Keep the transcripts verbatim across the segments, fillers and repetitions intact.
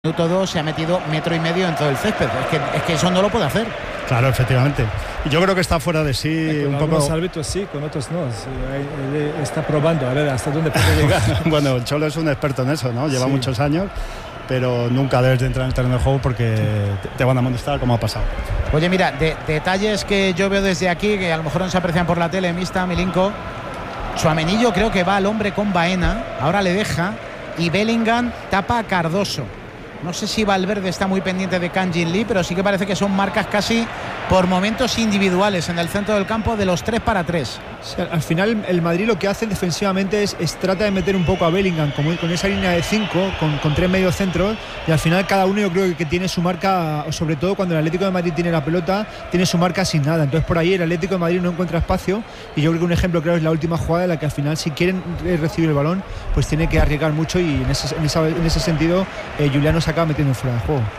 Minuto dos se ha metido metro y medio en todo el césped. Es que, es que eso no lo puede hacer. Claro, efectivamente. Y yo creo que está fuera de sí eh, un con poco. Con árbitros sí, con otros no. Sí, él está probando a ver hasta dónde puede llegar. Bueno, el Cholo es un experto en eso, ¿no? Lleva sí. muchos años, pero nunca debes de entrar en el terreno de juego porque te van a molestar como ha pasado. Oye, mira, de, detalles que yo veo desde aquí, que a lo mejor no se aprecian por la tele, Mista, Milinko. Tchouaméni yo creo que va al hombre con Baena, ahora le deja, y Bellingham tapa a Cardoso. No sé si Valverde está muy pendiente de Kang Jin Lee, pero sí que parece que son marcas casi por momentos individuales en el centro del campo de los tres para tres. O sea, al final el Madrid lo que hace defensivamente es, es trata de meter un poco a Bellingham como con esa línea de cinco, con, con tres medios centros, y al final cada uno yo creo que, que tiene su marca, sobre todo cuando el Atlético de Madrid tiene la pelota, tiene su marca sin nada. Entonces por ahí el Atlético de Madrid no encuentra espacio, y yo creo que un ejemplo creo es la última jugada en la que al final si quieren recibir el balón pues tiene que arriesgar mucho, y en ese, en esa, en ese sentido eh, Juliano se acaba metiendo fuera de juego.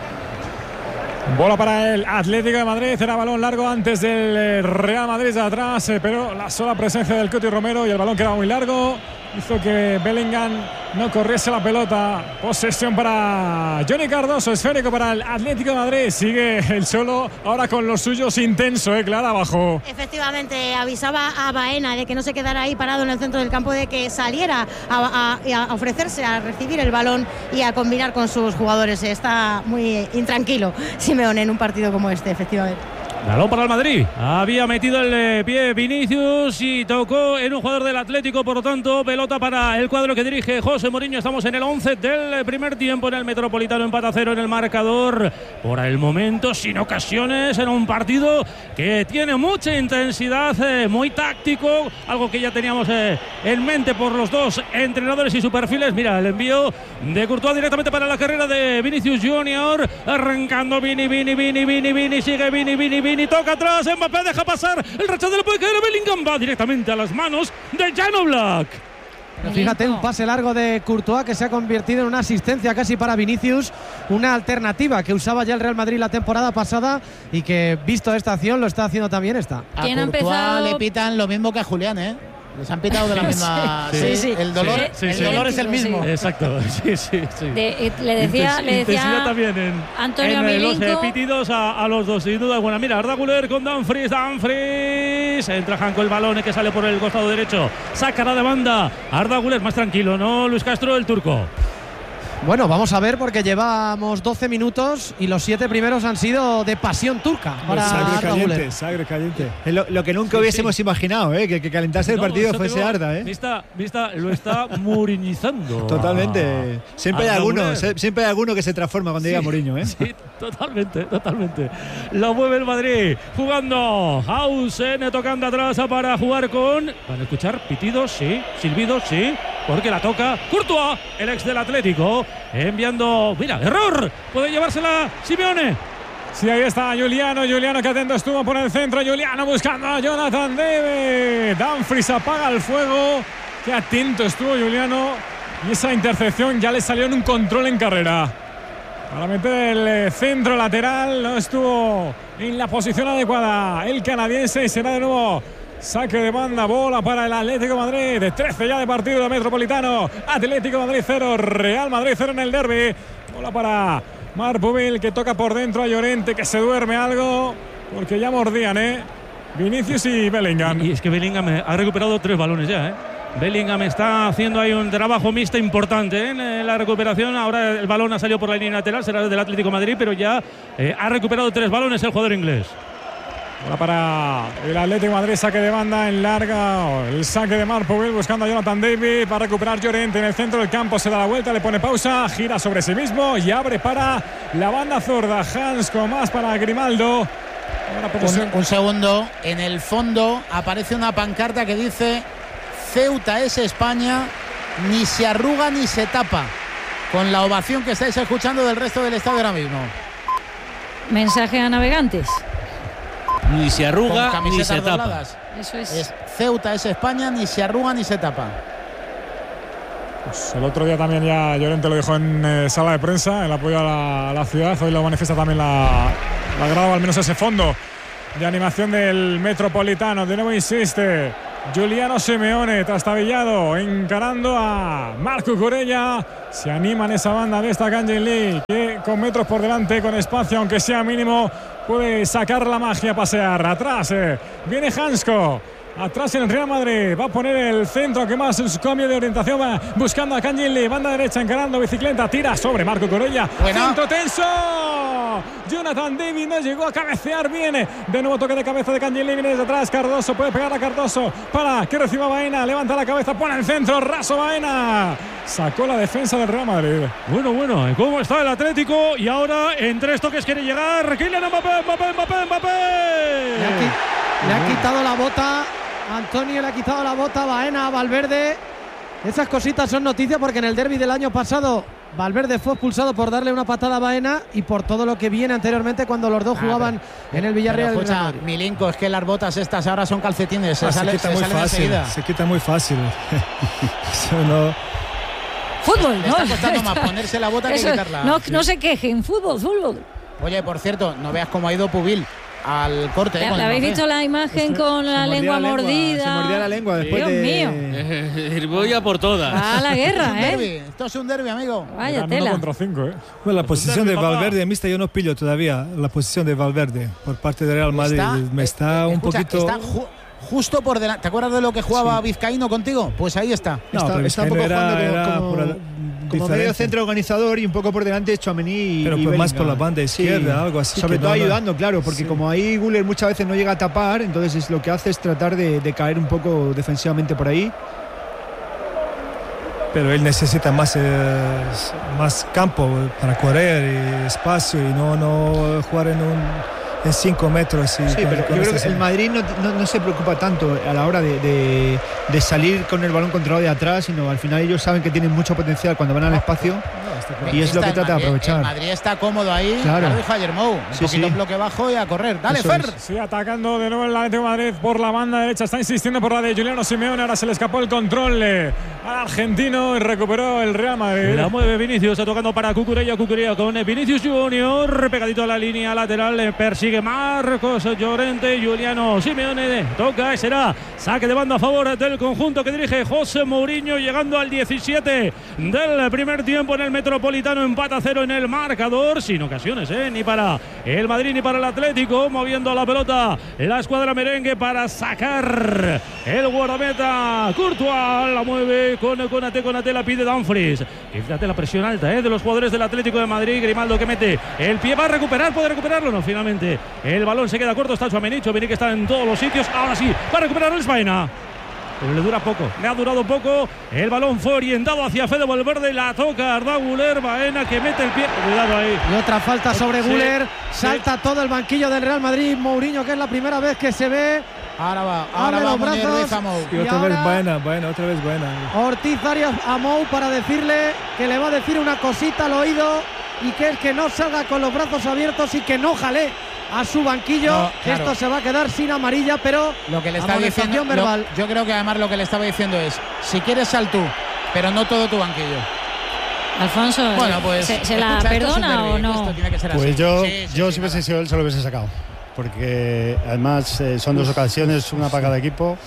Bola para el Atlético de Madrid, era balón largo antes del Real Madrid de atrás, pero la sola presencia del Cuti Romero y el balón quedaba muy largo, hizo que Bellingham no corriese la pelota. Posesión para Johnny Cardoso, esférico para el Atlético de Madrid. Sigue el Cholo ahora con los suyos, intenso, eh, Clara, abajo. Efectivamente, avisaba a Baena de que no se quedara ahí parado en el centro del campo, de que saliera a, a, a ofrecerse a recibir el balón y a combinar con sus jugadores. Está muy intranquilo Simeone en un partido como este, efectivamente. Balón para el Madrid. Había metido el eh, pie Vinicius y tocó en un jugador del Atlético, por lo tanto, pelota para el cuadro que dirige José Mourinho. Estamos en el once del primer tiempo en el Metropolitano, empate a cero en el marcador. Por el momento, sin ocasiones, en un partido que tiene mucha intensidad, eh, muy táctico, algo que ya teníamos eh, en mente por los dos entrenadores y sus perfiles. Mira, el envío de Courtois directamente para la carrera de Vinicius Junior, arrancando Vini, Vini, Vini, Vini, Vini, sigue Vini, Vini, Vini. Y toca atrás, Mbappé deja pasar, el rechazo le puede caer a Bellingham, va directamente a las manos de Jan Oblak. Pero fíjate, un pase largo de Courtois que se ha convertido en una asistencia casi para Vinicius, una alternativa que usaba ya el Real Madrid la temporada pasada y que, visto esta acción, lo está haciendo también esta. A Courtois empezado... le pitan lo mismo que a Julián, ¿eh? Les han pitado de la misma. Sí, sí, sí. El dolor, sí, sí, el sí. dolor es el mismo. Sí. Exacto, sí, sí, sí. De, le decía, le decía también en, Antonio en los Milinko. eh, pitidos a, a los dos, sin duda alguna. Mira, Arda Güler con Dumfries, Dumfries. Entra Janko el balón que sale por el costado derecho. Sacará de banda. Arda Güler más tranquilo, ¿no? Luis Castro, el turco. Bueno, vamos a ver, porque llevamos doce minutos y los siete primeros han sido de pasión turca. Para sangre Arda caliente, Güler. sangre caliente. Es lo, lo que nunca sí, hubiésemos sí. imaginado, ¿eh? que, que calentase el no, partido fuese digo, Arda. ¿eh? Vista, vista, lo está muriñizando. Totalmente. Siempre hay, alguno, Güler. siempre hay alguno que se transforma cuando sí, llega Mourinho. ¿eh? Sí, totalmente, totalmente. Lo mueve el Madrid, jugando Hausen, tocando atrás para jugar con... ¿Van a escuchar pitidos? Sí. Silbidos, sí. Porque la toca Courtois, el ex del Atlético, enviando, mira, error, puede llevársela Simeone. Sí, ahí está Juliano, Juliano que atento estuvo por el centro, Juliano buscando a Jonathan David. Dumfries apaga el fuego, qué atento estuvo Juliano, y esa intercepción ya le salió en un control en carrera. Para meter el centro lateral, no estuvo en la posición adecuada el canadiense, y será de nuevo saque de banda, bola para el Atlético de Madrid. De trece ya de partido de Metropolitano. Atlético de Madrid cero, Real Madrid cero en el derbi. Bola para Marc Pubil, que toca por dentro a Llorente, que se duerme algo, porque ya mordían, ¿eh? Vinicius y Bellingham. Y es que Bellingham ha recuperado tres balones ya, ¿eh? Bellingham está haciendo ahí un trabajo mixto importante, ¿eh? En la recuperación. Ahora el balón ha salido por la línea lateral, será del Atlético de Madrid, pero ya eh, ha recuperado tres balones el jugador inglés. Ahora para el Atlético de Madrid, saque de banda en larga, el saque de Marc Pubil buscando a Jonathan David para recuperar Llorente en el centro del campo, se da la vuelta, le pone pausa, gira sobre sí mismo y abre para la banda zurda. Hans con más para Grimaldo. Un, un segundo, en el fondo aparece una pancarta que dice: Ceuta es España, ni se arruga ni se tapa, con la ovación que estáis escuchando del resto del estadio ahora mismo. Mensaje a navegantes. Ni se arruga ni se tapa. Eso es. es. Ceuta es España, ni se arruga ni se tapa. Pues el otro día también ya Llorente lo dijo en eh, sala de prensa, el apoyo a la, a la ciudad. Hoy lo manifiesta también la, la grada, al menos ese fondo de animación del Metropolitano. De nuevo insiste Juliano Simeone, trastabillado, encarando a Marc Cucurella. Se anima en esa banda de esta Kang In-lee, que con metros por delante, con espacio, aunque sea mínimo, puede sacar la magia a pasear. Atrás eh, viene Hansko. Atrás en el Real Madrid, va a poner el centro, que más en su cambio de orientación, va buscando a Kang In-lee, banda derecha encarando bicicleta, tira sobre Marco Corella, bueno. Centro tenso, Jonathan David no llegó a cabecear bien, de nuevo toque de cabeza de Kang In-lee, viene desde atrás, Cardoso puede pegar a Cardoso para que reciba Baena, levanta la cabeza, pone el centro, raso Baena, sacó la defensa del Real Madrid. Bueno, bueno, ¿cómo está el Atlético? Y ahora en tres toques quiere llegar Kylian Mbappé, Mbappé, Mbappé, Mbappé. Le ha, qui- le ha quitado la bota. Antonio le ha quitado la bota a Baena, a Valverde. Esas cositas son noticias porque en el derbi del año pasado Valverde fue expulsado por darle una patada a Baena y por todo lo que viene anteriormente cuando los dos ah, jugaban pero, en el Villarreal. Pero escucha, Milinko, es que las botas estas ahora son calcetines, se, ah, sale, se quita se muy salen fácil, enseguida. se quita muy fácil. Eso no. Fútbol, Le ¿no? está costando más ponerse la bota Eso, que quitarla. no, no se quejen, fútbol, fútbol. Oye, por cierto, no veas cómo ha ido Pubil al corte. ¿Le eh, con habéis Mbappé. visto la imagen Este, con se la mordía lengua la mordida? Se mordía la lengua después Dios de. mío. Voy a por todas. Va a la guerra, Esto es un ¿eh? derbi, esto es un derbi, amigo. Vaya Ganando tela. contra cinco, ¿eh? Bueno, la posición de papá. Valverde, mista, yo no pillo todavía la posición de Valverde por parte de Real Madrid. Está, Me está eh, un escucha, poquito. Está ju- justo por delante. ¿Te acuerdas de lo que jugaba Sí. Vizcaíno contigo? Pues ahí está. No, está, pero está un poco Vizcaíno era- jugando era como, por como, el- como diferente. medio centro organizador y un poco por delante Tchouaméni y, Pero y pues más Bellingham. por la banda izquierda, algo así, Sobre que todo no- no- ayudando, claro, porque Sí. como ahí Güler muchas veces no llega a tapar, entonces es lo que hace es tratar de, de caer un poco defensivamente por ahí. Pero él necesita más, eh, más campo para correr y espacio y no, no jugar en un en cinco metros. Y Sí, con- pero con yo creo este- que el Madrid no, no- no se preocupa tanto a la hora de, de- de salir con el balón controlado de atrás, sino al final ellos saben que tienen mucho potencial cuando van al espacio. No, está claro. Y es lo que Está el trata de Madrid- aprovechar. El Madrid está cómodo ahí. Claro. Ya lo dijo ayer Mou. Un Sí, poquito sí. en bloque bajo y a correr. Dale, Eso Fer. es. Sí, atacando de nuevo el Atlético de Madrid por la banda derecha. Está insistiendo por la de Juliano Simeone. Ahora se le escapó el control eh, al argentino y recuperó el Real Madrid. La mueve Vinicius, está tocando para Cucurella, Cucurella con Vinicius Junior, pegadito a la línea lateral, le persigue Marcos Llorente, Juliano Simeone, toca y será saque de banda a favor del conjunto que dirige José Mourinho, llegando al diecisiete del primer tiempo en el Metropolitano, empata cero en el marcador, sin ocasiones, ¿eh? ni para el Madrid ni para el Atlético, moviendo la pelota la escuadra merengue para sacar el guardameta Courtois, la mueve con Konate, Konate la pide Dumfries. Y fíjate la presión alta ¿eh? de los jugadores del Atlético de Madrid. Grimaldo que mete el pie, va a recuperar, puede recuperarlo, no, finalmente el balón se queda corto, está Tchouaméni, Tchouaméni que está en todos los sitios, ahora sí, va a recuperar el Baena. Pero le dura poco, le ha durado poco. El balón fue orientado hacia Fede Valverde, la toca Arda Güler, Baena que mete el pie, cuidado ahí. Y otra falta sobre Sí, Güler. sí. Salta todo el banquillo del Real Madrid. Mourinho, que es la primera vez que se ve. Ahora va. Ahora Abre va los Munir brazos. Ruiz a Mou. Y Y otra vez ahora- Baena, Baena, otra vez Baena. Ortiz Arias a Mou para decirle que le va a decir una cosita al oído y que es que no salga con los brazos abiertos y que no jale a su banquillo. No, claro. Esto se va a quedar sin amarilla, pero Lo que le está amonestación diciendo. verbal. lo- yo creo que además lo que le estaba diciendo es: si quieres, sal tú, pero no todo tu banquillo. Alfonso, Bueno, pues. ¿se, se la escucha, esto es un perdona derbi, o no? esto tiene que ser así. Pues yo, Sí, sí, yo sí, si nada. hubiese sido él, se lo hubiese sacado. Porque además eh, son dos ocasiones, una para cada equipo.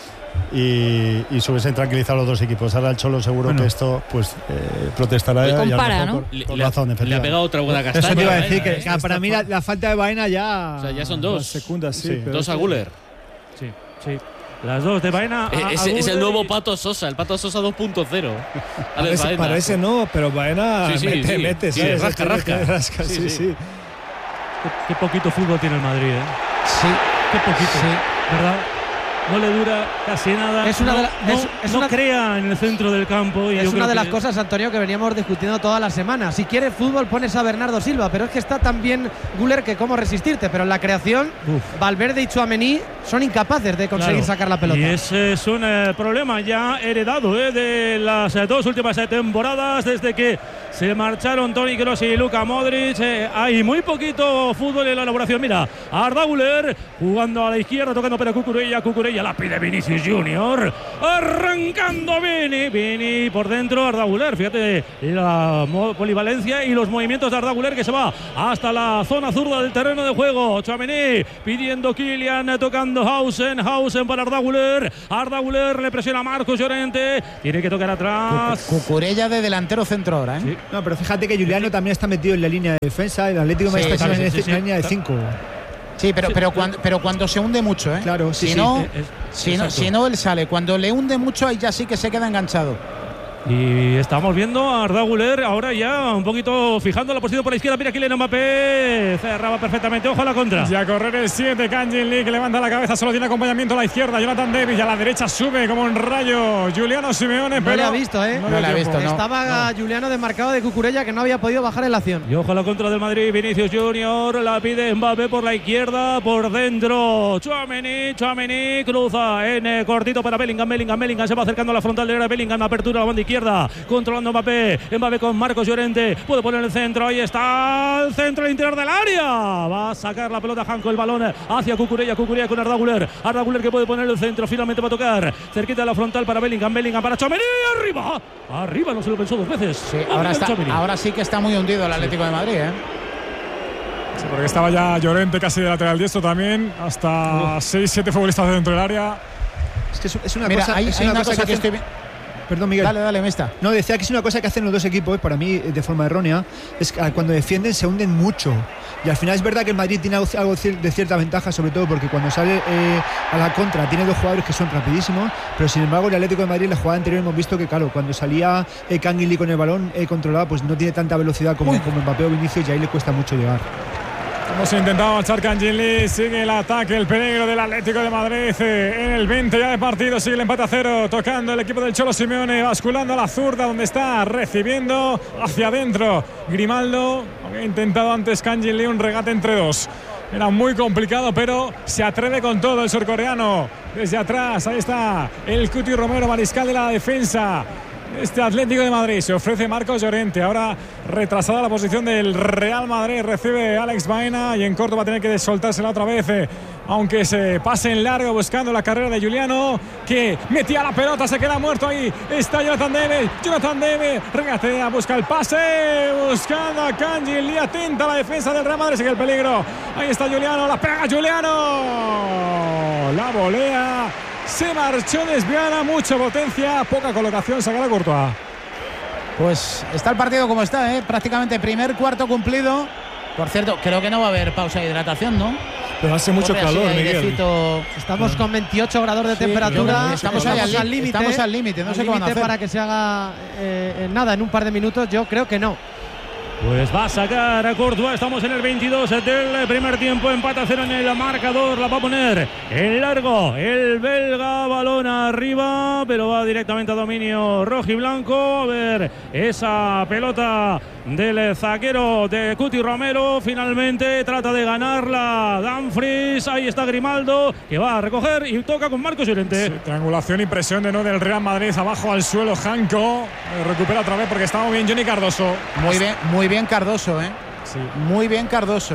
Y, y se hubiesen tranquilizado los dos equipos. Ahora el Cholo seguro Bueno. que esto pues eh, protestará Pues y a lo compara, mejor ¿no? por, Le, por le- razón, le ha efectivamente. pegado otra buena castaña. Eso te iba a ¿eh? decir, que, que esta para mí la, la falta de Baena ya. O sea, ya son Las dos. segundas, sí. Sí, pero Dos a sí. Güler. Sí, sí. Las dos de Baena. Eh, a- a es, es el Güler nuevo y- Pato Sosa, el Pato Sosa dos punto cero. Alex Parece, Baena. parece no, pero Baena Sí, sí, mete, sí. mete, Sí, ¿sabes? rasca, rasca. rasca, Sí, sí, sí. sí. Qué, qué poquito fútbol tiene el Madrid, ¿eh? Sí. Qué poquito, Sí. ¿verdad? No le dura casi nada. Es una no, de la- no- es- es no una- crea en el centro del campo. Y Es yo una creo de las que- cosas, Antonio, que veníamos discutiendo toda la semana. Si quieres fútbol, pones a Bernardo Silva, pero es que está tan bien Güler que cómo resistirte. Pero en la creación, Uf. Valverde y Tchouaméni son incapaces de conseguir Claro. sacar la pelota. Y ese es un eh, problema ya heredado eh, de las eh, dos últimas eh, temporadas, desde que se marcharon Toni Kroos y Luka Modric. Eh, hay muy poquito fútbol en la elaboración. Mira, Arda Güler jugando a la izquierda, tocando para Cucurella. Cucurella la pide Vinicius Junior. Arrancando Vini. Vini por dentro, Arda Güler. Fíjate la mo- polivalencia y los movimientos de Arda Güler, que se va hasta la zona zurda del terreno de juego. Tchouaméni pidiendo Kylian, tocando buscando Hausen, Hausen para Arda Güler. Arda Güler le presiona a Marcos Llorente. Tiene que tocar atrás. Cucurella de delantero centro ahora, ¿eh? Sí. No, pero fíjate que Juliano también está metido en la línea de defensa. El Atlético de Sí, Madrid está sí, en sí, la sí, línea de sí. cinco. Sí, pero, pero, cuando, pero cuando se hunde mucho, ¿eh? Claro, sí, si, sí. no, Es- es- si, no, exacto. si no, él sale. Cuando le hunde mucho, ahí ya sí que se queda enganchado. Y estamos viendo a Arda Güler ahora ya un poquito fijando la posición por la izquierda. Mira Kylian Mbappé. Cerraba perfectamente. Ojo a la contra. Y a correr el siete, Kangin Lee, que levanta la cabeza, solo tiene acompañamiento a la izquierda. Jonathan Davis, y a la derecha sube como un rayo Giuliano Simeone, No pero le ha visto, ¿eh? No le ha visto, no. Estaba Juliano desmarcado de Cucurella, que no había podido bajar en la acción. Y ojo a la contra del Madrid. Vinicius Junior la pide Mbappé por la izquierda, por dentro. Tchouaméni, Tchouaméni cruza en eh, cortito para Bellingham. Bellingham, Bellingham se va acercando a la frontal del área. Bellingham, apertura a la banda izquierda. Controlando Mbappé. Mbappé con Marcos Llorente. Puede poner el centro. Ahí está el centro al interior del área. Va a sacar la pelota Janko, el balón hacia Cucurella. Cucurella con Arda Güler. Arda Güler que puede poner el centro. Finalmente va a tocar cerquita de la frontal para Bellingham. Bellingham para Tchouaméni. Arriba. Arriba, no se lo pensó dos veces. Sí, ahora, está, ahora sí que está muy hundido el Atlético de Madrid, ¿eh? Sí, porque estaba ya Llorente casi de lateral diestro también. Hasta seis siete futbolistas dentro del área. Es que es, es una Mira, cosa, hay, es hay una una cosa cosa que hacen- estoy vi- Perdón, Miguel. Dale, dale, Mesta. No, decía que es una cosa que hacen los dos equipos, para mí de forma errónea, es que cuando defienden se hunden mucho. Y al final es verdad que el Madrid tiene algo algo de cierta ventaja, sobre todo porque cuando sale eh, a la contra tiene dos jugadores que son rapidísimos, pero sin embargo el Atlético de Madrid en la jugada anterior hemos visto que, claro, cuando salía eh, Kangin Lee con el balón eh, controlado, pues no tiene tanta velocidad como, como Mbappé o Vinicius, y ahí le cuesta mucho llegar. Hemos intentado marchar Kangin Lee, sigue el ataque, el peligro del Atlético de Madrid eh, en el veinte ya de partido, sigue el empate a cero, tocando el equipo del Cholo Simeone, basculando a la zurda donde está recibiendo hacia adentro Grimaldo. Había intentado antes Kangin Lee un regate entre dos. Era muy complicado, pero se atreve con todo el surcoreano. Desde atrás, ahí está el Cuti Romero, mariscal de la defensa. Este Atlético de Madrid se ofrece Marcos Llorente. Ahora retrasada la posición del Real Madrid. Recibe Alex Baena y en corto va a tener que soltársela otra vez. Eh, aunque se pase en largo buscando la carrera de Giuliano, que metía la pelota, se queda muerto ahí. Está Jonathan Davis. Jonathan Davis regatea, busca el pase. Buscando a Kangin Lee. Atenta a la defensa del Real Madrid. Sigue el peligro. Ahí está Giuliano. La pega Giuliano. La volea. Se marchó desviada, mucha potencia, poca colocación, saca la Courtois. Pues está el partido como está, ¿eh? Prácticamente primer cuarto cumplido. Por cierto, creo que no va a haber pausa de hidratación, ¿no? Pero hace mucho Corre así, calor, Miguel. airecito. Estamos con veintiocho grados de Sí, temperatura. estamos ahí al li- límite. estamos al límite, no al sé qué van a límite hacer. para que se haga eh, en nada, en un par de minutos. Yo creo que no. Pues va a sacar a Courtois. Estamos en el veintidós del primer tiempo. Empate a cero en el marcador. La va a poner en largo el belga. Balón arriba, pero va directamente a dominio rojiblanco. A ver esa pelota del zaguero de Cuti Romero. Finalmente trata de ganarla Dumfries. Ahí está Grimaldo, que va a recoger y toca con Marcos Llorente. Sí, triangulación y presión de no del Real Madrid. Abajo al suelo Janko. Eh, recupera otra vez porque estaba muy bien Johnny Cardoso. Muy bien, muy bien Cardoso, ¿eh? Sí. Muy bien Cardoso.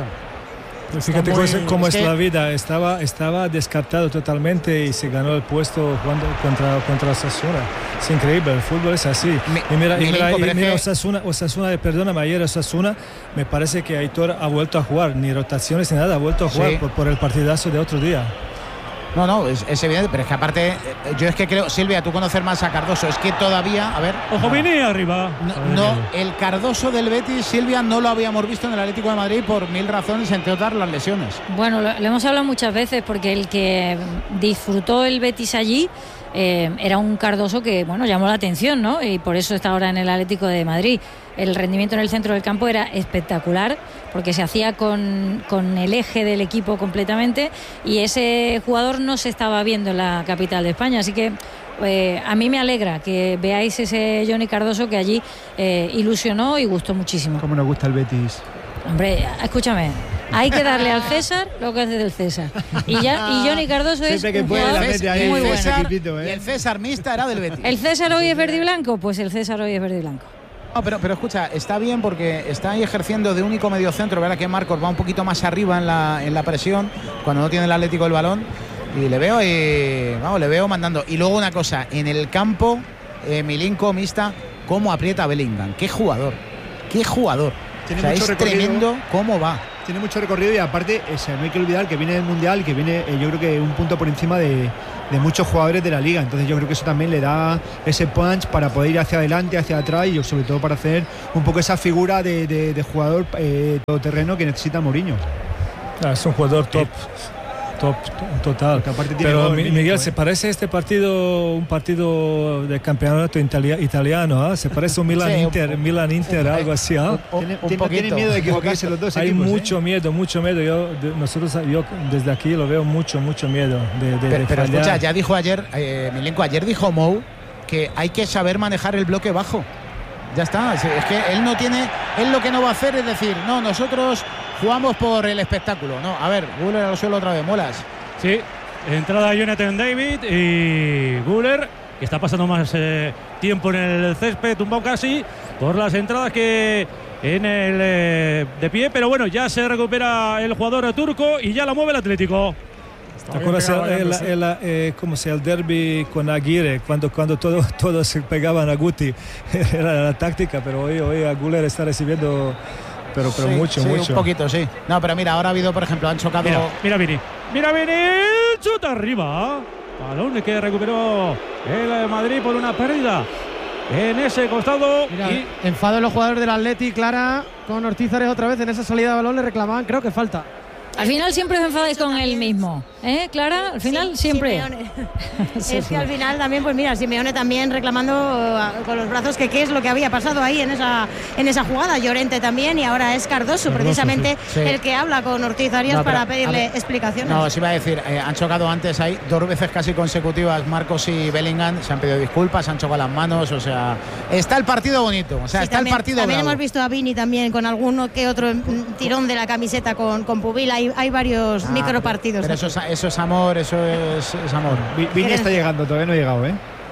Fíjate Muy- cómo, cómo es es, que- la vida. Estaba, estaba descartado totalmente y se ganó el puesto jugando contra, contra Osasuna. Es increíble, el fútbol es así. Mi- y mira, y Milinko, mira, y pero es mira que- Osasuna, Osasuna, perdóname, ayer Osasuna, me parece que Aitor ha vuelto a jugar, ni rotaciones ni nada, ha vuelto a jugar Sí. por, por el partidazo de otro día. No, no, es, es evidente, pero es que aparte, eh, yo es que creo, Silvia, tú conocer más a Cardoso, es que todavía, a ver. Ojo, Vini arriba. No, no, el Cardoso del Betis, Silvia, no lo habíamos visto en el Atlético de Madrid por mil razones, entre otras las lesiones. Bueno, lo, lo hemos hablado muchas veces porque el que disfrutó el Betis allí eh, era un Cardoso que, bueno, llamó la atención, ¿no? Y por eso está ahora en el Atlético de Madrid. El rendimiento en el centro del campo era espectacular porque se hacía con, con el eje del equipo completamente y ese jugador no se estaba viendo en la capital de España, así que eh, a mí me alegra que veáis ese Johnny Cardoso que allí eh, ilusionó y gustó muchísimo. Cómo nos gusta el Betis. Hombre, escúchame, hay que darle al César lo que hace del César. Y ya y Johnny Cardoso es Siempre que un puede, jugador la mete ahí. muy El bueno. César- César, equipito, ¿eh? y el César mixta era del Betis. ¿El César hoy es verde y blanco? Pues el César hoy es verde y blanco. No, pero, pero escucha, está bien porque está ahí ejerciendo de único medio centro, ¿verdad? Que Marcos va un poquito más arriba en la, en la presión cuando no tiene el Atlético el balón. Y le veo y, vamos, le veo mandando. Y luego una cosa, en el campo, eh, Milinko, Mista, cómo aprieta Bellingham. Qué jugador, qué jugador. Tiene O sea, mucho es recorrido. tremendo cómo va. Tiene mucho recorrido y aparte ese, no hay que olvidar que viene del Mundial, que viene eh, yo creo que un punto por encima de, de muchos jugadores de la liga. Entonces yo creo que eso también le da ese punch para poder ir hacia adelante, hacia atrás y sobre todo para hacer un poco esa figura de, de, de jugador eh, todoterreno que necesita Mourinho. Ah, es un jugador top. Top total. Pero Miguel, Miguel, ¿se parece este partido un partido de campeonato italia, italiano? ¿eh? ¿Se parece un Milan sí, Inter, un, Milan Inter, un, algo así? ¿eh? Un, un, un poquito. Tiene miedo de equivocarse los dos Hay equipos, mucho ¿eh? miedo, mucho miedo. Yo, de, nosotros, yo desde aquí lo veo mucho, mucho miedo. De, de, pero de pero escucha, ya dijo ayer, eh, Milenko, ayer dijo Mou que hay que saber manejar el bloque bajo. Ya está, es que él no tiene, él lo que no va a hacer es decir, no, nosotros jugamos por el espectáculo. No, a ver, Guller al suelo otra vez, molas. Sí, entrada Jonathan David y Guller, que está pasando más eh, tiempo en el césped, tumbado casi, por las entradas que en el eh, de pie, pero bueno, ya se recupera el jugador turco y ya la mueve el Atlético. ¿Te acuerdas el, el, el, el, eh, ¿cómo se, el derbi con Aguirre? Cuando, cuando todos todo se pegaban a Guti. Era la táctica, pero hoy, hoy a Guller está recibiendo, pero, pero sí, mucho, sí, mucho. Un poquito, sí. No, pero mira, ahora ha habido, por ejemplo, han chocado. Mira, mira Vini. Mira Vini, chuta arriba. Balón que recuperó el Madrid por una pérdida en ese costado. Mira, y enfado en los jugadores del Atleti, Clara, con Ortízares otra vez en esa salida de balón, le reclamaban, creo que falta. Al final siempre os enfadáis con él mismo, ¿eh, Clara? Al final sí, siempre. Sí, es que al final también, pues mira, Simeone también reclamando con los brazos que qué es lo que había pasado ahí en esa en esa jugada. Llorente también y ahora es Cardoso, Cardoso precisamente sí. Sí. el que habla con Ortiz Arias no, pero, para pedirle explicaciones. No, os iba a decir, eh, han chocado antes ahí dos veces casi consecutivas Marcos y Bellingham, se han pedido disculpas, han chocado las manos, o sea, está el partido bonito, o sea, sí, está también, el partido También bravo. Hemos visto a Vini también con alguno que otro tirón de la camiseta con, con Pubil, hay, hay varios ah, micropartidos. Pero, pero eso, es, eso es amor, eso es, es amor. Vini está llegando, todavía no ha llegado, ¿eh?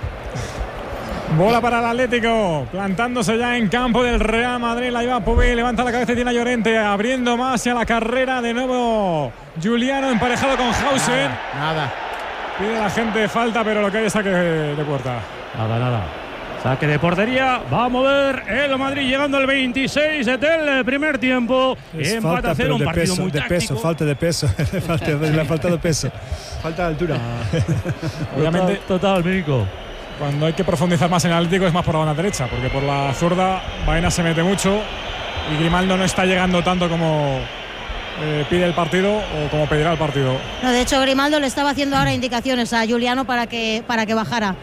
Bola para el Atlético, plantándose ya en campo del Real Madrid, la lleva Pubil, levanta la cabeza y tiene a Llorente, abriendo más hacia la carrera, de nuevo Juliano emparejado con Hausen. Nada, nada. Pide la gente falta, pero lo que hay es saque de puerta. Nada, nada. Saque de portería, va a mover el Madrid llegando al veintiséis del primer tiempo. Es empata falta, cero, un partido peso, muy de táctico. Peso, falta de peso, falta, le ha faltado peso. Falta de altura. Obviamente, total, Mirico. Cuando hay que profundizar más en el Atlético es más por la banda derecha, porque por la zurda Baena se mete mucho y Grimaldo no está llegando tanto como eh, pide el partido o como pedirá el partido. No, de hecho Grimaldo le estaba haciendo ahora indicaciones a Juliano para que, para que bajara.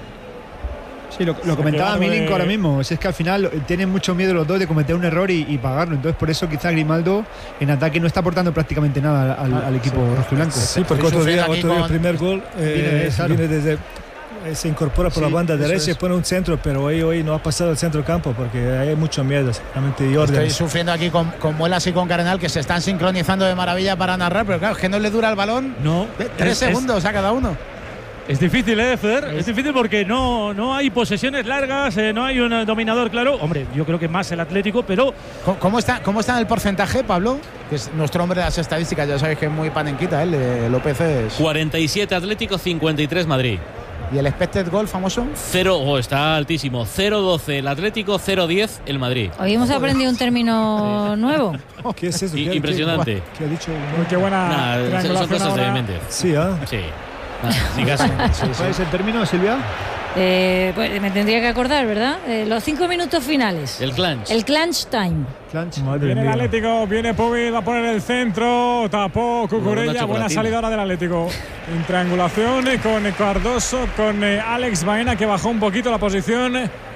Sí, lo, lo comentaba Milinko de... ahora mismo, si es que al final tienen mucho miedo los dos de cometer un error y, y pagarlo, entonces por eso quizá Grimaldo en ataque no está aportando prácticamente nada al, al equipo sí, rojiblanco. Sí, porque otro día, otro día el primer gol eh, viene, de, claro. viene desde eh, se incorpora por sí, la banda derecha y pone un centro, pero hoy, hoy no ha pasado el centro campo porque hay mucho miedo, realmente. Estoy sufriendo aquí con, con Muelas y con Cardenal, que se están sincronizando de maravilla para narrar, pero claro, es que no le dura el balón. No, tres es, segundos es, a cada uno. Es difícil, ¿eh, Fer? Es difícil porque no, no hay posesiones largas, eh, no hay un dominador claro. Hombre, yo creo que más el Atlético, pero... ¿Cómo está, cómo está en el porcentaje, Pablo? Que es nuestro hombre de las estadísticas, ya sabéis que es muy panenquita, ¿eh? De López es... cuarenta y siete Atlético, cincuenta y tres Madrid. ¿Y el expected goal famoso? Cero, oh, está altísimo. cero doce el Atlético, cero diez el Madrid. Hoy hemos aprendido un término nuevo. ¿Qué es eso? I, ¿Qué, impresionante. ¿Qué, ¿Qué ha dicho? Muy qué buena nah, son cosas ahora. De Méndez. Sí, ¿ah? ¿eh? Sí. Nah, sí, casi. Sí, sí. ¿Cuál es el término, Silvia? Eh, pues me tendría que acordar, ¿verdad? Eh, los cinco minutos finales. El clutch. El clutch time. Clutch. Viene el Atlético, viene Pubil, va a poner el centro, tapó Cucurella, buena salida ahora del Atlético. En triangulación con Cardoso, con Alex Baena, que bajó un poquito la posición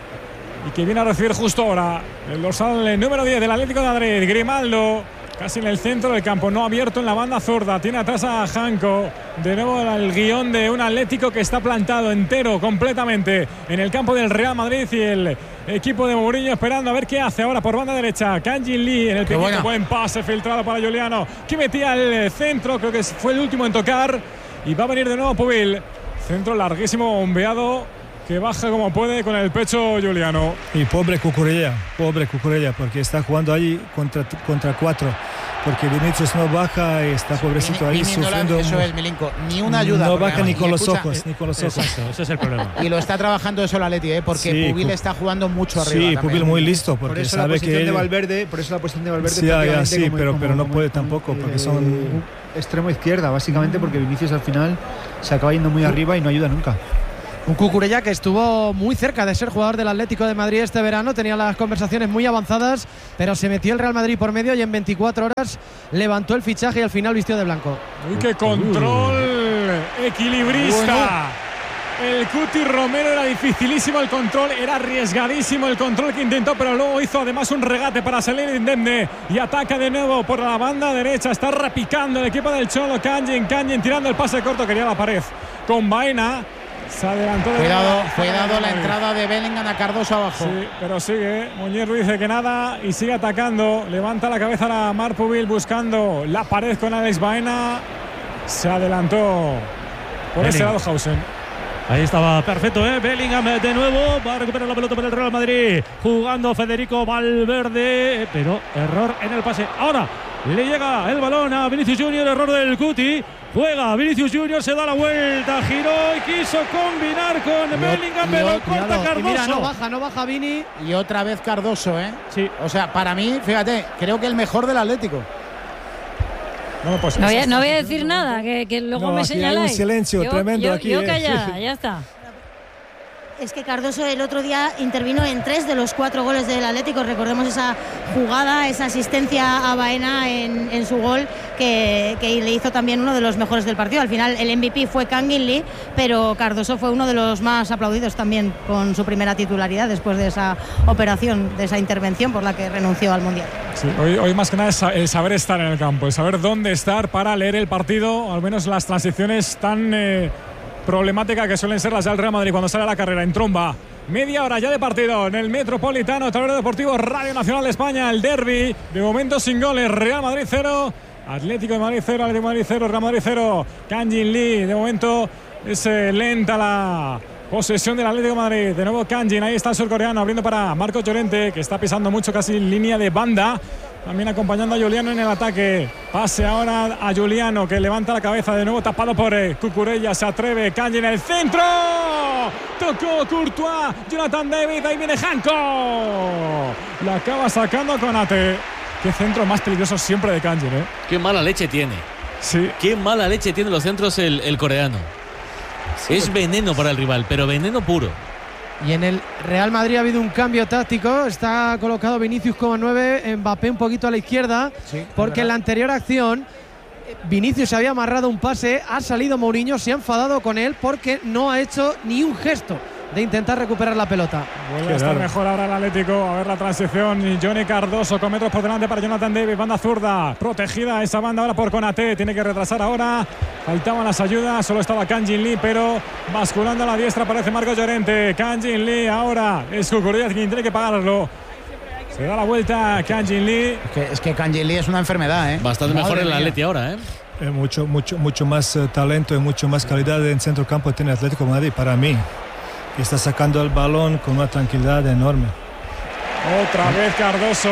y que viene a recibir justo ahora el dorsal número diez del Atlético de Madrid, Grimaldo. Casi en el centro del campo, no abierto en la banda zurda. Tiene atrás a Janko. De nuevo el guión de un Atlético que está plantado entero, completamente en el campo del Real Madrid. Y el equipo de Mourinho esperando a ver qué hace ahora por banda derecha. Kanjin Lee en el pequeño, buen pase filtrado para Juliano, que metía el centro, creo que fue el último en tocar. Y va a venir de nuevo Pubil. Centro larguísimo, bombeado que baja como puede con el pecho Juliano. Y pobre Cucurella, pobre Cucurella, porque está jugando allí contra, contra cuatro. Porque Vinicius no baja y está pobrecito ahí Vini, sufriendo. No la, eso es, Milinko, ni una ayuda. No baja ni con los escucha, ojos, ni con los ojos. Exacto, ese es el problema. Y lo está trabajando eso el Atleti, ¿eh? Porque sí, Pubil está jugando mucho arriba. Sí, también. Pubil muy listo, porque por eso sabe la posición que de Valverde, por eso la posición de Valverde. Sí, ya, ya, sí, como, pero, como, pero no como, puede como, tampoco, como, porque eh, son extremo izquierda, básicamente, porque Vinicius al final se acaba yendo muy arriba y no ayuda nunca. Un Cucurella que estuvo muy cerca de ser jugador del Atlético de Madrid este verano, tenía las conversaciones muy avanzadas, pero se metió el Real Madrid por medio y en veinticuatro horas levantó el fichaje y al final vistió de blanco. Uy, qué control uh. equilibrista. Bueno. El Cuti Romero era dificilísimo el control, era arriesgadísimo el control que intentó, pero luego hizo además un regate para salir indemne y ataca de nuevo por la banda derecha. Está repicando el equipo del Cholo. Kangin, Kangin tirando el pase corto, quería la pared con Baena. Se adelantó de Cuidado, la, cuidado la entrada de Bellingham a Cardoso abajo. Sí, pero sigue. Muñoz dice que nada y sigue atacando. Levanta la cabeza a Marc Pubil buscando la pared con Alex Baena. Se adelantó por Bellingham. Ese lado Hausen. Ahí estaba perfecto, ¿eh? Bellingham de nuevo. Va a recuperar la pelota para el Real Madrid. Jugando Federico Valverde. Pero error en el pase. Ahora le llega el balón a Vinicius Junior. Error del Cuti. Juega Vinicius Junior, se da la vuelta, giró y quiso combinar con y Bellingham, pero corta Cardoso. Y mira, no baja, no baja Vini. Y otra vez Cardoso, ¿eh? Sí. O sea, para mí, fíjate, creo que el mejor del Atlético. No, pues no, voy a, no voy a decir nada, que, que luego no, me aquí señaláis. Hay un silencio yo, tremendo yo, aquí. Yo eh. callada, ya está. Es que Cardoso el otro día intervino en tres de los cuatro goles del Atlético. Recordemos esa jugada, esa asistencia a Baena en, en su gol, que, que le hizo también uno de los mejores del partido. Al final el M V P fue Kangin Lee, pero Cardoso fue uno de los más aplaudidos también con su primera titularidad después de esa operación, de esa intervención por la que renunció al Mundial. Sí, hoy, hoy más que nada es el saber estar en el campo, el saber dónde estar para leer el partido, al menos las transiciones tan... Eh, problemática que suelen ser las del Real Madrid cuando sale a la carrera en tromba. Media hora ya de partido en el Metropolitano, Tablero Deportivo, Radio Nacional de España, el derbi. De momento sin goles, Real Madrid cero, Atlético de Madrid cero, Atlético de Madrid cero, Real Madrid cero. Kangin Lee, de momento es eh, lenta la posesión del Atlético de Madrid. De nuevo Kangin, ahí está el surcoreano abriendo para Marcos Llorente, que está pisando mucho, casi en línea de banda. También acompañando a Juliano en el ataque. Pase ahora a Juliano, que levanta la cabeza de nuevo, tapado por eh, Cucurella. Se atreve, Kangin en el centro. Tocó Courtois, Jonathan David, ahí viene Janko. La acaba sacando Konate. Qué centro más peligroso siempre de Kangin, ¿eh? Qué mala leche tiene. Sí. Qué mala leche tiene los centros el, el coreano. Sí, es veneno para el rival, pero veneno puro. Y en el Real Madrid ha habido un cambio táctico. Está colocado Vinicius como nueve, Mbappé un poquito a la izquierda, sí, porque en la anterior acción Vinicius había amarrado un pase, ha salido Mourinho, se ha enfadado con él porque no ha hecho ni un gesto de intentar recuperar la pelota. Vuelve a estar mejor ahora el Atlético. A ver la transición. Johnny Cardoso con metros por delante para Jonathan David. Banda zurda. Protegida esa banda ahora por Konate. Tiene que retrasar ahora. Faltaban las ayudas. Solo estaba Kangin Lee, pero basculando a la diestra aparece Marcos Llorente. Kangin Lee ahora. Es Cucurella quien tiene que pagarlo. Se da la vuelta Kangin Lee. Es que, es que Kangin Lee es una enfermedad, ¿eh? Bastante Madre mejor en el Atleti ahora, ¿eh? Eh, mucho, mucho, mucho más uh, talento y mucho más calidad en centro campo tiene Atlético de Madrid para mí. Y está sacando el balón con una tranquilidad enorme. Otra vez Cardoso.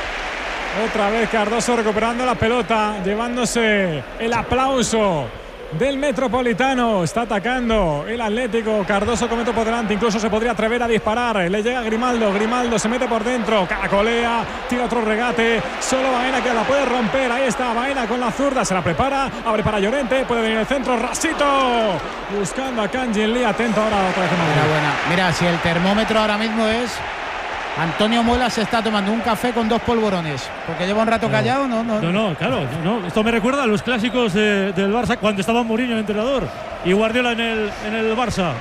Otra vez Cardoso recuperando la pelota, llevándose el aplauso del Metropolitano. Está atacando el Atlético. Cardoso con metro por delante. Incluso se podría atrever a disparar. Le llega Grimaldo. Grimaldo se mete por dentro. Caracolea. Tira otro regate. Solo Baena que la puede romper. Ahí está Baena con la zurda. Se la prepara. Abre para Llorente. Puede venir el centro. Rasito. Buscando a Kangin Lee. Atento ahora otra vez. Mira, buena. Mira, si el termómetro ahora mismo es... Antonio Muela se está tomando un café con dos polvorones. Porque lleva un rato no. callado, ¿no? No, no, no claro. No. Esto me recuerda a los clásicos de, del Barça cuando estaba Mourinho el entrenador y Guardiola en el, en el Barça.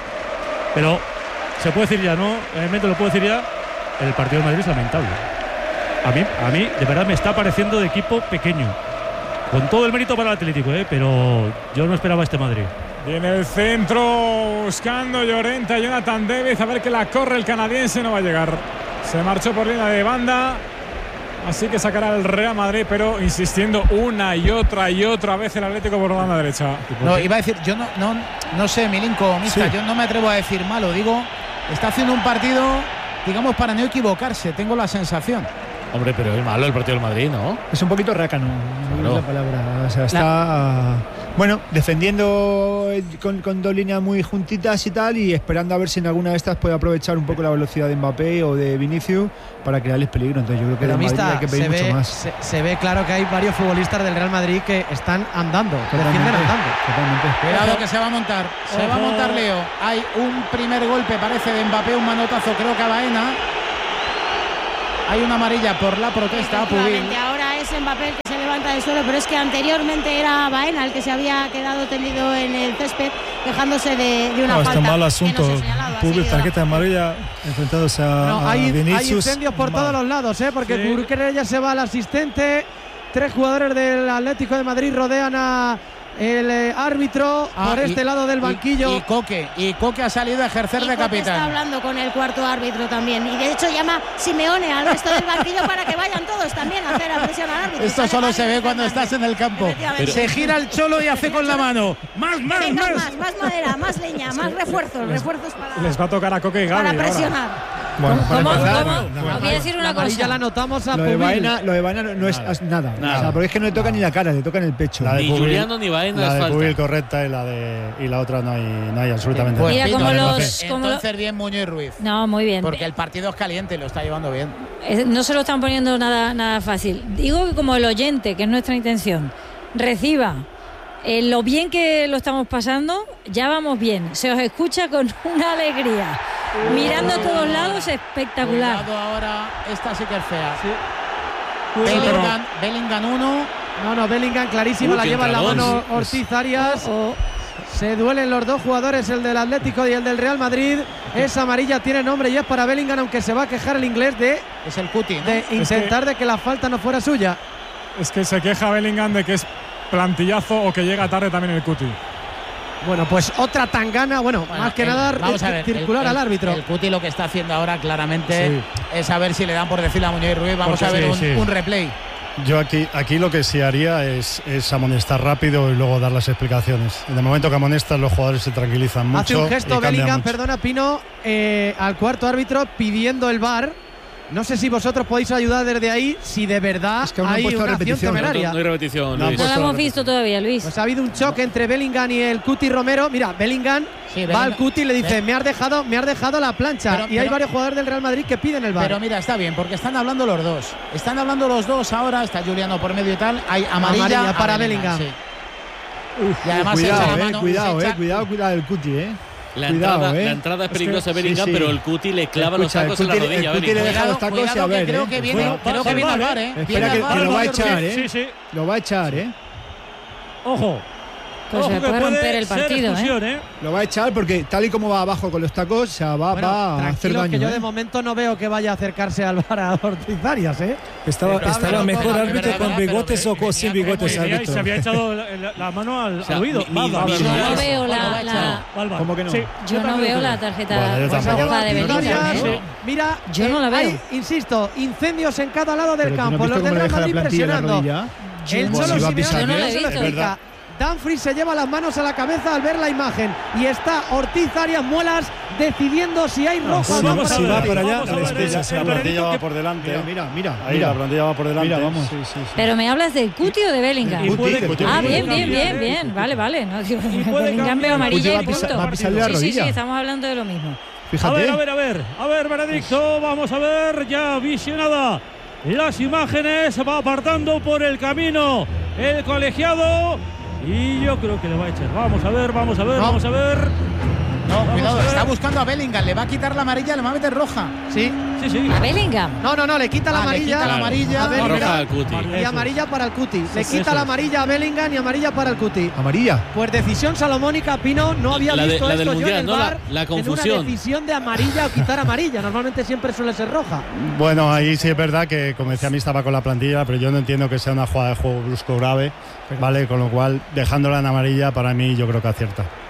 Pero se puede decir ya, ¿no? Realmente lo puedo decir ya. El partido de Madrid es lamentable. A mí, a mí, de verdad, me está pareciendo de equipo pequeño. Con todo el mérito para el Atlético, ¿eh? Pero yo no esperaba este Madrid. Viene el centro buscando Llorente a Jonathan David. A ver que la corre el canadiense, no va a llegar. Se marchó por línea de banda. Así que sacará el Real Madrid, pero insistiendo una y otra y otra vez el Atlético por la banda derecha. No, iba a decir, yo no, no, no sé, Milinko, Mista, sí. yo no me atrevo a decir malo, digo, está haciendo un partido, digamos, para no equivocarse, tengo la sensación. Hombre, pero es malo el partido del Madrid, ¿no? Es un poquito rácano, no es la palabra. O sea, está, la... bueno, defendiendo con, con dos líneas muy juntitas y tal, y esperando a ver si en alguna de estas puede aprovechar un poco la velocidad de Mbappé o de Vinicius para crearles peligro. Entonces yo creo que Pero del Madrid Mista, hay que pedir se mucho ve, más. Se, se ve claro que hay varios futbolistas del Real Madrid que están andando, que Totalmente, defienden andando. Totalmente. Cuidado que se va a montar, se Ojo. va a montar Leo. Hay un primer golpe, parece de Mbappé, un manotazo, creo que a Baena. Hay una amarilla por la protesta a Pubil. Ahora es Mbappé el que se levanta del suelo, pero es que anteriormente era Baena el que se había quedado tendido en el césped, quejándose de, de una no, falta. Está mal asunto. No Pubil, tarjeta amarilla, enfrentándose a, no, hay, a Vinicius. hay incendios por todos los lados, ¿eh? Porque sí. Cucurella ya se va al asistente. Tres jugadores del Atlético de Madrid rodean a el eh, árbitro ah, por este y, lado del banquillo. Y, y Coque, y Coque ha salido a ejercer y de Coque capitán. Está hablando con el cuarto árbitro también. Y de hecho llama Simeone al resto del banquillo para que vayan todos también a hacer la presión al árbitro. Esto solo se ve cuando estás en el campo. Pero, se gira el cholo y hace con la mano. Más, más, Venga, más. más. Más madera, más leña, más refuerzos. Les, refuerzos para, les va a tocar a Coque y Gavi para presionar. Ahora. Bueno, para ¿Cómo, empezar, ¿cómo? no, no, Voy a decir una la cosa. Ya la notamos a lo de Pubil. Baena, lo de Baena no, no es nada, nada, nada. O sea, porque es que no le toca ni la cara, le toca en el pecho. La de Ni Pubil, Juliano ni Baena la es de falta. Pubil correcta y la de y la otra no hay, no hay absolutamente Pues Mira, nada. como entonces, los- como entonces bien Muñoz Ruiz. No, muy bien. Porque el partido es caliente y lo está llevando bien. Eh, No se lo están poniendo nada, nada fácil. Digo que como el oyente, que es nuestra intención, reciba eh, lo bien que lo estamos pasando, ya vamos bien. Se os escucha con una alegría. Mirando a todos lados, espectacular. Cuidado ahora, esta sí que es fea. Sí. Bellingham, Bellingham uno. No, no, Bellingham clarísimo, Uy, la que lleva en la entra mano dos. Ortiz Arias. Oh, Se duelen los dos jugadores, el del Atlético y el del Real Madrid. Esa amarilla tiene nombre y es para Bellingham, aunque se va a quejar el inglés de, Es el Cuti, ¿no? de intentar que, de que la falta no fuera suya. Es que se queja Bellingham de que es plantillazo o que llega tarde también el Cuti. Bueno, pues otra tangana, bueno, Bueno, más que el- nada vamos a ver, circular el, al el- árbitro. El Cuti lo que está haciendo ahora claramente Sí. es a ver si le dan por decirle a Muñoz Ruiz. Vamos Porque a ver sí, un, sí. un replay. Yo aquí, aquí lo que sí haría es, es amonestar rápido y luego dar las explicaciones. En el momento que amonestas, los jugadores se tranquilizan mucho. Hace un y gesto cambia Bellingham, mucho. perdona Pino, eh, al cuarto árbitro pidiendo el V A R. No sé si vosotros podéis ayudar desde ahí, si de verdad Es que aún no han hay puesto una acción repetición, ¿no? temeraria. No, no hay repetición, No, Luis. no pues- lo hemos visto todavía, Luis. Pues ha habido un choque entre Bellingham y el Cuti Romero. Mira, Bellingham Sí, va al Bellingham- Cuti y le dice, Be- me has dejado, me has dejado la plancha. Pero- y hay pero- varios jugadores del Real Madrid que piden el V A R. Pero mira, está bien, porque están hablando los dos. Están hablando los dos ahora. Está Juliano por medio y tal. Hay amarilla, Amarilla a para Bellingham. sí. Y además se echa Cuidado, la eh, mano, cuidado, se eh, echa- cuidado, cuidado el Cuti, eh. La, Cuidado, entrada, eh. la entrada es peligrosa Es que- Bellingham, sí, sí. pero el Cuti le clava Escucha, los tacos el en la Cuti- rodilla. el Cuti le Bellingham. deja los Cuidado, tacos y a cuidado, ver, que creo eh. que viene, Bueno, creo va- que viene va- al va- bar, eh. Espera Viene que, al que bar, lo va a Muñoz Ruiz. echar, eh. Sí, sí. Lo va a echar, eh. Ojo. Pues Ojo se que puede romper puede el ser partido, ¿eh? expulsión, ¿eh? Lo va a echar porque tal y como va abajo con los tacos, o sea, va, Bueno, va a hacer tranquilos, daño. que yo ¿eh? de momento no veo que vaya a acercarse al bar a Ortiz Arias, ¿eh? Estaba, Pero estaba habla, mejor habla, árbitro verdad, con pero bigotes o con sin bigotes Venía y árbitro. se había echado la, la- la mano al, O sea, al oído. mi- mi- Va, va, mi- va, Yo va, no va. veo la, Bueno, la- Va, va. ¿Cómo que no? Sí, yo no también veo lo la creo. tarjeta Bueno, yo Pues tampoco. roja de Ortiz Bellingham, Arias, ¿eh? mira, Yo no la veo. hay, insisto, incendios en cada lado del Pero tú no has campo. visto Los del cómo le Real deja la Madrid plantilla en la presionando. rodilla. El Bueno, Cholo si va a Simeone pisar, Yo no la he se lo visto. explica. Dumfries se lleva las manos a la cabeza al ver la imagen y está Ortiz Arias Muelas decidiendo si hay roja si o no va- para si el va Madrid. para allá, Vamos a la ver despeja, el- sí, La el plantilla veredicto va que- por delante. Mira, mira, mira. Ahí mira. la plantilla va por delante. Mira, vamos. Sí, sí, sí. Pero me hablas del Cuti o de Bellingham. Y puede- Cuti, Ah, puede bien, bien, cambiar, bien, ¿eh? bien. Vale, vale. No, digo, Y puede Bellingham cambiar. veo amarilla Cuti va y a pisar- punto. va a pisarle la Sí, sí, sí, rodilla. estamos hablando de lo mismo. Fíjate. A ver, a ver, a ver, a ver, veredicto, vamos a ver, ya visionada las imágenes, va apartando por el camino el colegiado y yo creo que le va a echar. Vamos a ver, vamos a ver, No. vamos a ver. No, Vamos cuidado, a ver. está buscando a Bellingham. Le va a quitar la amarilla, le va a meter roja. Sí. Sí, sí. A Bellingham. No, no, no, le quita la Ah, le amarilla. quita la amarilla. a Bellingham. Roja al Cuti. Y amarilla para el Cuti. Le Eso quita es. la amarilla a Bellingham y amarilla para el Cuti. Amarilla. Pues decisión salomónica, Pino, no había La de- visto la del esto yo en Mundial, el ¿no? La- VAR, la en confusión. una decisión de amarilla o quitar amarilla. Normalmente siempre suele ser roja. Bueno, ahí sí es verdad que, como decía, a mí estaba con la plantilla, pero yo no entiendo que sea una jugada de juego brusco grave, ¿vale? Con lo cual, dejándola en amarilla, para mí yo creo que acierta.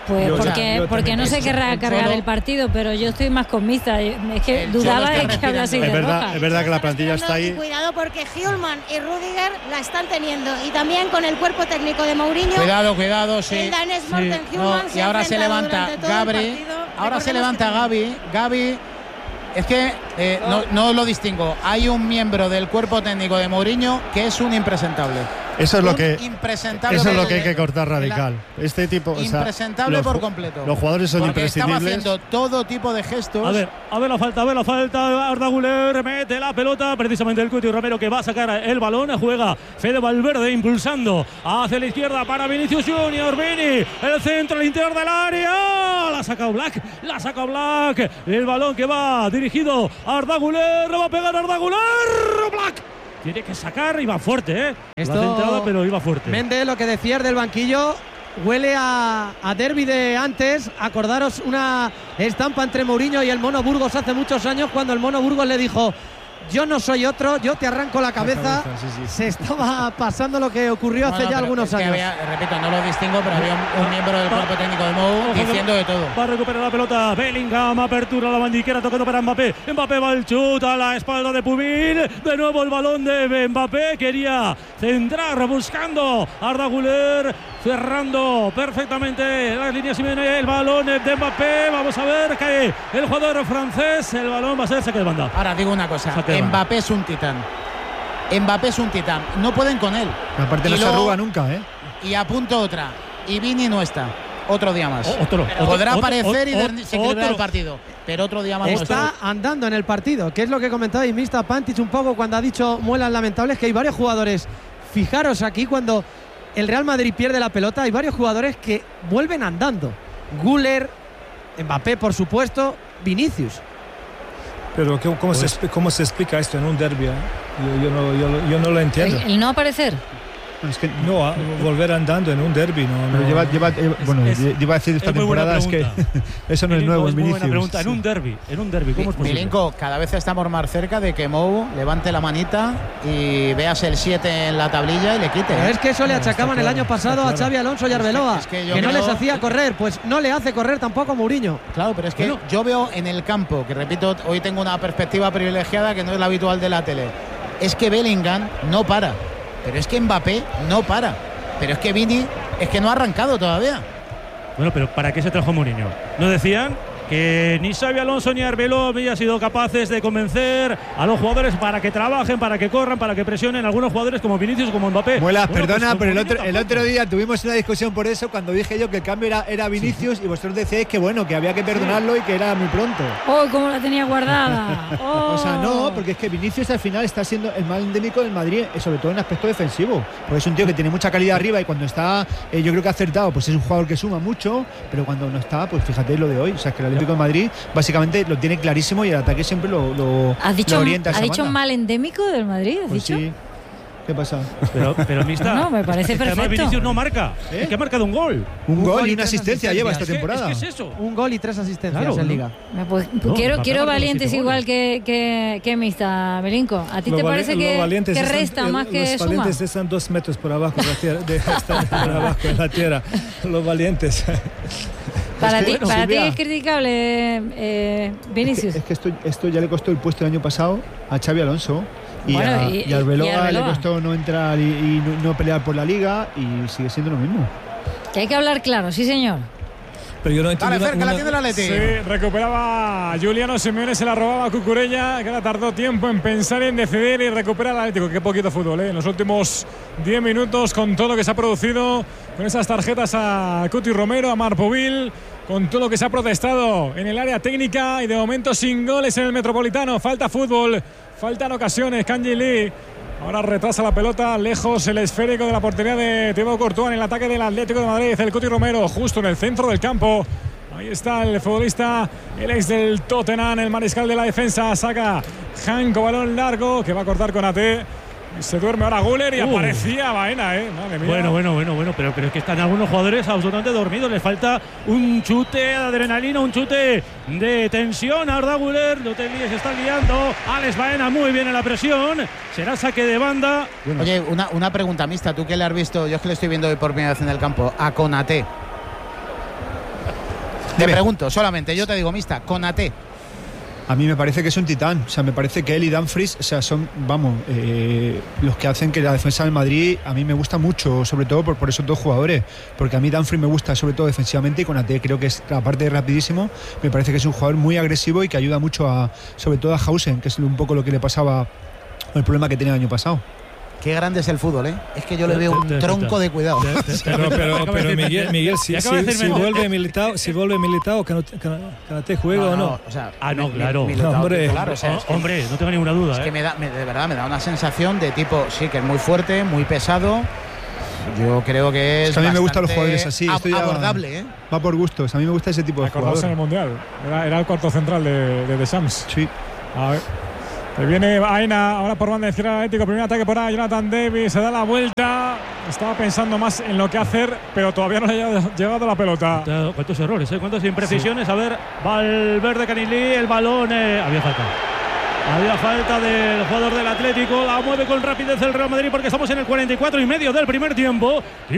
Pues Yo- porque, yo porque también no se pienso. querrá el cargar Cholo- el partido, pero yo estoy más con Mista. Es que El dudaba Cholo de está que hablase respirando. de Es verdad, roja. es verdad que la Están plantilla está respirando, ahí. y cuidado porque Hjulman y Rudiger la están teniendo. Y también con el cuerpo técnico de Mourinho. Cuidado, cuidado, sí. El danés Morten No, Hjulman y ahora se levanta Gabri. Ahora se levanta Gaby. Gaby. Es que eh, no, no lo distingo. Hay un miembro del cuerpo técnico de Mourinho que es un impresentable. Eso es lo Un que impresentable eso es por lo que hay que completo. cortar radical. Este tipo, o sea, Impresentable los por ju- completo. Los jugadores son Porque estaba imprescindibles. haciendo todo tipo de gestos. A ver, a ver la falta, a ver la falta. Arda Güler mete la pelota. Precisamente el Cuti Romero que va a sacar el balón. Juega Fede Valverde impulsando hacia la izquierda para Vinicius Junior. Vini, el centro, el interior del área. La ha sacado Black, la ha sacado Black. El balón que va dirigido a Arda Güler. Lo va a pegar Arda Güler. Black. Tiene que sacar y va fuerte, ¿eh? Esto- La centrada, pero iba fuerte. Méndez, lo que decías del banquillo, huele a, a derbi de antes. Acordaros una estampa entre Mourinho y el Mono Burgos hace muchos años, cuando el Mono Burgos le dijo: yo no soy otro, yo te arranco la cabeza. cabeza, sí, sí. Se estaba pasando lo que ocurrió hace No, no, ya pero algunos es que años. había, repito, no lo distingo, pero había un, un miembro del cuerpo técnico de Mou diciendo de todo. Va a recuperar la pelota Bellingham, apertura la bandiquera, tocando para Mbappé. Mbappé va al chut a la espalda de Pubil. De nuevo el balón de Mbappé. Quería centrar buscando Arda Güler, cerrando perfectamente las líneas y viene el balón de Mbappé. Vamos a ver, cae el jugador francés. El balón va a ser saque de banda. Ahora digo una cosa, Saque de banda. Mbappé es un titán. Mbappé es un titán. No pueden con él. Aparte Y no se luego- arruga nunca, ¿eh? Y apunto otra. Y Vini no está. Otro día más. O- otro, Pero otro, podrá otro, aparecer y otro, desequilibrar otro. el partido. Pero otro día más. no Está andando en el partido, que es lo que comentaba Mista Pantic un poco cuando ha dicho muelas lamentables, que hay varios jugadores. Fijaros aquí cuando el Real Madrid pierde la pelota, hay varios jugadores que vuelven andando. Güler, Mbappé, por supuesto, Vinicius. Pero ¿cómo, cómo se, expli- cómo se explica esto en un derbi? eh? Yo, yo no, yo, yo no lo entiendo. El, el no aparecer. Bueno, es que No, a- volver andando en un derbi, no. pero no. lleva, lleva, lleva- bueno, es- iba a decir esta es muy buena temporada es que pregunta. eso no es nuevo en muy buena Vinicius. pregunta. En un derbi, en un derbi, ¿cómo es posible? Milinko, cada vez estamos más cerca de que Mou levante la manita y veas el siete en la tablilla y le quite. Pero ¿eh? es que eso le No, está achacaban el claro, año pasado está a claro. Xavi Alonso y Arbeloa, Es que- es que que, yo no les creo- hacía correr, pues no le hace correr tampoco Mourinho. Claro, pero es que Bueno. yo veo en el campo, que repito, hoy tengo una perspectiva privilegiada que no es la habitual de la tele. Es que Bellingham no para. Pero es que Mbappé no para. Pero es que Vini es que no ha arrancado todavía. Bueno, pero ¿para qué se trajo Mourinho? ¿No decían que ni Xavi Alonso ni Arbeloa habían sido capaces de convencer a los jugadores para que trabajen, para que corran, para que presionen a algunos jugadores como Vinicius, como Mbappé? Muelas, Bueno, pues perdona, con pero el Mourinho otro, el tampoco. otro día tuvimos una discusión por eso cuando dije yo que el cambio era, era Vinicius y vosotros decíais que bueno, que había que perdonarlo y que era muy pronto. ¡Oh, cómo la tenía guardada! Oh. O sea, no, porque es que Vinicius al final está siendo el mal endémico del Madrid, eh, sobre todo en aspecto defensivo. Porque es un tío que tiene mucha calidad arriba y cuando está, eh, yo creo que ha acertado, pues es un jugador que suma mucho, pero cuando no está, pues fíjate lo de hoy. O sea, es que el Atlético de Madrid básicamente lo tiene clarísimo y el ataque siempre lo, lo, ¿Has dicho, lo orienta a ¿has esa dicho banda. mal endémico del Madrid? ¿Has Pues dicho? sí. ¿Qué pasa? Pero, pero Mista, No, me parece es que además perfecto. Vinicius no marca. ¿Eh? Es que ha marcado un gol. Un, Un gol gol y y una tres asistencia lleva esta asistencias. Es que- temporada. Es que es eso. Un gol y tres asistencias Claro, en ¿no? Liga. Me pues- No, quiero Mbappé quiero marcó los valientes siete igual goles. que, que, que Mista, Belinco. ¿A ti Los te vali- parece los que, valientes que están- resta el- más que los suma? valientes están dos metros por abajo de la tierra, de, están por abajo en la tierra. Los valientes. Para Es que, ti, bueno, para ti Silvia, es criticable, eh, Es que, Vinicius. es que esto, esto ya le costó el puesto el año pasado a Xavi Alonso. Y, Bueno, a, y- y a Arbeloa y a Arbeloa. le costó no entrar y, y no, no pelear por la liga y sigue siendo lo mismo. Que hay que hablar claro, sí señor. Pero yo no entiendo. Dale, cerca, la una- tiene el Atleti. Sí, recuperaba Juliano Simeone, se la robaba a Cucurella, que ahora tardó tiempo en pensar y en decidir y recuperar al Atlético. Qué poquito fútbol, ¿eh? En los últimos diez minutos, con todo lo que se ha producido, con esas tarjetas a Cuti Romero, a Marpovil, con todo lo que se ha protestado en el área técnica y de momento sin goles en el Metropolitano. Falta fútbol, faltan ocasiones. Kanji Lee ahora retrasa la pelota, lejos el esférico de la portería de Thibaut Courtois en el ataque del Atlético de Madrid. El Cuti Romero justo en el centro del campo. Ahí está el futbolista, el ex del Tottenham, el mariscal de la defensa. Saca Janko, balón largo que va a cortar con A T. Y se duerme ahora Güler y Uh. aparecía Baena, ¿eh? Madre mía. Bueno, bueno, bueno, bueno, pero, pero es que están algunos jugadores absolutamente dormidos. Les falta un chute de adrenalina, un chute de tensión. Arda Güler, Lotelí se está liando. Alex Baena muy bien en la presión. Será saque de banda. Bueno, Oye, una, una pregunta mixta. Tú que le has visto, yo es que le estoy viendo hoy por primera vez en el campo, a Konaté. Te pregunto, solamente, yo te digo, mixta, Konaté. A mí me parece que es un titán, o sea, me parece que él y Dumfries, o sea, son, vamos, eh, los que hacen que la defensa del Madrid a mí me gusta mucho, sobre todo por, por esos dos jugadores, porque a mí Dumfries me gusta sobre todo defensivamente y Konaté creo que es, aparte de rapidísimo, me parece que es un jugador muy agresivo y que ayuda mucho a, sobre todo a Hausen, que es un poco lo que le pasaba, el problema que tenía el año pasado. Qué grande es el fútbol, ¿eh? Es que yo le veo un tronco de cuidado. Pero, pero, pero Miguel, Miguel si, si, si vuelve Militao, si vuelve Militao, Konaté juega o no. O sea, ah, no, claro. Militao, no, hombre, claro, o sea, es que, hombre, no tengo ninguna duda. Es ¿eh? que me da, me, de verdad, me da una sensación de tipo, sí, que es muy fuerte, muy pesado. Yo creo que es. es que a mí me gustan los jugadores así. Ab abordable, ¿eh? Va por gustos. A mí me gusta ese tipo de jugadores. En el mundial. Era, era el cuarto central de, de, de Shams. Sí. A ver. Te viene Baena, ahora por banda izquierda Atlético, primer ataque por ahí, Jonathan Davis, se da la vuelta, estaba pensando más en lo que hacer, pero todavía no le ha llegado la pelota. ¿Cuántos errores, eh? ¿Cuántas imprecisiones? Sí. A ver, Valverde, Canilí, el balón, eh, había falta. Había falta del jugador del Atlético, la mueve con rapidez el Real Madrid porque estamos en el cuarenta y cuatro y medio del primer tiempo.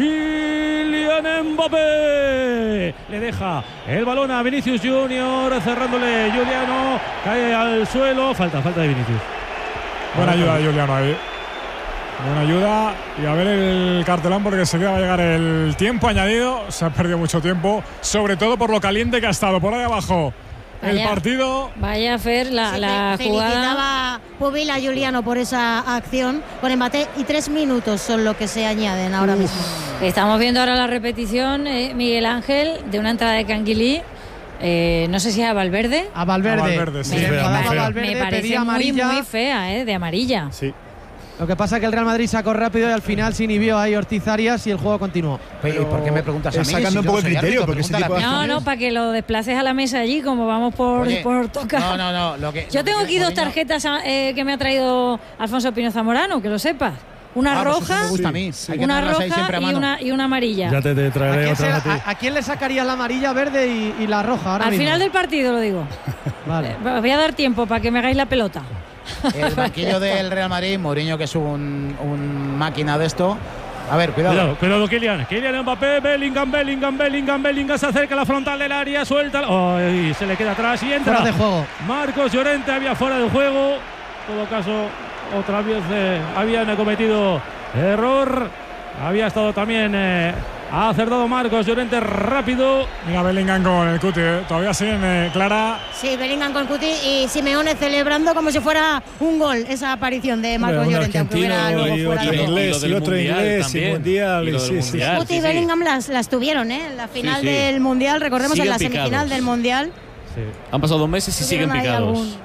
Kylian Mbappé le deja el balón a Vinicius Junior, cerrándole Juliano, cae al suelo, falta, falta de Vinicius. Buena ayuda de Juliano ahí. Buena ayuda y a ver el cartelón porque enseguida va a llegar el tiempo añadido. Se ha perdido mucho tiempo, sobre todo por lo caliente que ha estado por ahí abajo. Vaya, el partido. Vaya a Fer, la, sí, la fe, jugada. Felicitaba Pubil a Juliano por esa acción con Mbappé y tres minutos son lo que se añaden ahora Uf. mismo. Estamos viendo ahora la repetición, eh, Miguel Ángel, de una entrada de Canguilí. Eh, no sé si es a Valverde. A Valverde. A Valverde, sí. Me, sí, me, Valverde, me parece muy, muy fea, eh, de amarilla. Sí. Lo que pasa es que el Real Madrid sacó rápido y al final se inhibió ahí Ortiz Arias y el juego continuó. Pero, ¿y por qué me preguntas a mí? Sacando si un poco el criterio, porque ese tipo de No, no, para que lo desplaces a la mesa allí, como vamos por, Oye, por tocar. No, no, no. Lo que, Yo lo tengo que, aquí dos tarjetas eh, que me ha traído Alfonso Pino Zamorano, que lo sepas. Una ah, roja, pues me gusta a mí. Sí. una roja y una, y una amarilla. Ya te, te traeré ¿A, otra la, a, ti? a, ¿A quién le sacarías la amarilla, verde y, y la roja? Ahora Al mismo? final del partido lo digo. Vale. Eh, voy a dar tiempo para que me hagáis la pelota. El banquillo del Real Madrid, Mourinho, que es un, un máquina de esto. A ver, cuidado. Cuidado, cuidado, Kylian. Kylian Mbappé, Bellingham, Bellingham, Bellingham, Bellingham se acerca a la frontal del área, suelta. Oh, y se le queda atrás y entra. Fuera de juego. Marcos Llorente había fuera de juego. En todo caso, otra vez eh, habían cometido error. Había estado también. Eh, Ha acertado Marcos Llorente rápido. Mira Bellingham con el Cuti, ¿eh? Todavía siguen eh, Clara. Sí, Bellingham con el Cuti y Simeone celebrando como si fuera un gol esa aparición de Marcos Llorente, aunque hubiera luego fuera de inglés, y otro inglés y mundial. Y sí, sí. Cuti y Bellingham las, las tuvieron, ¿eh? La final sí, sí. del mundial, recordemos siguen en la semifinal picados. del mundial. Sí. Han pasado dos meses y siguen picados. Algún...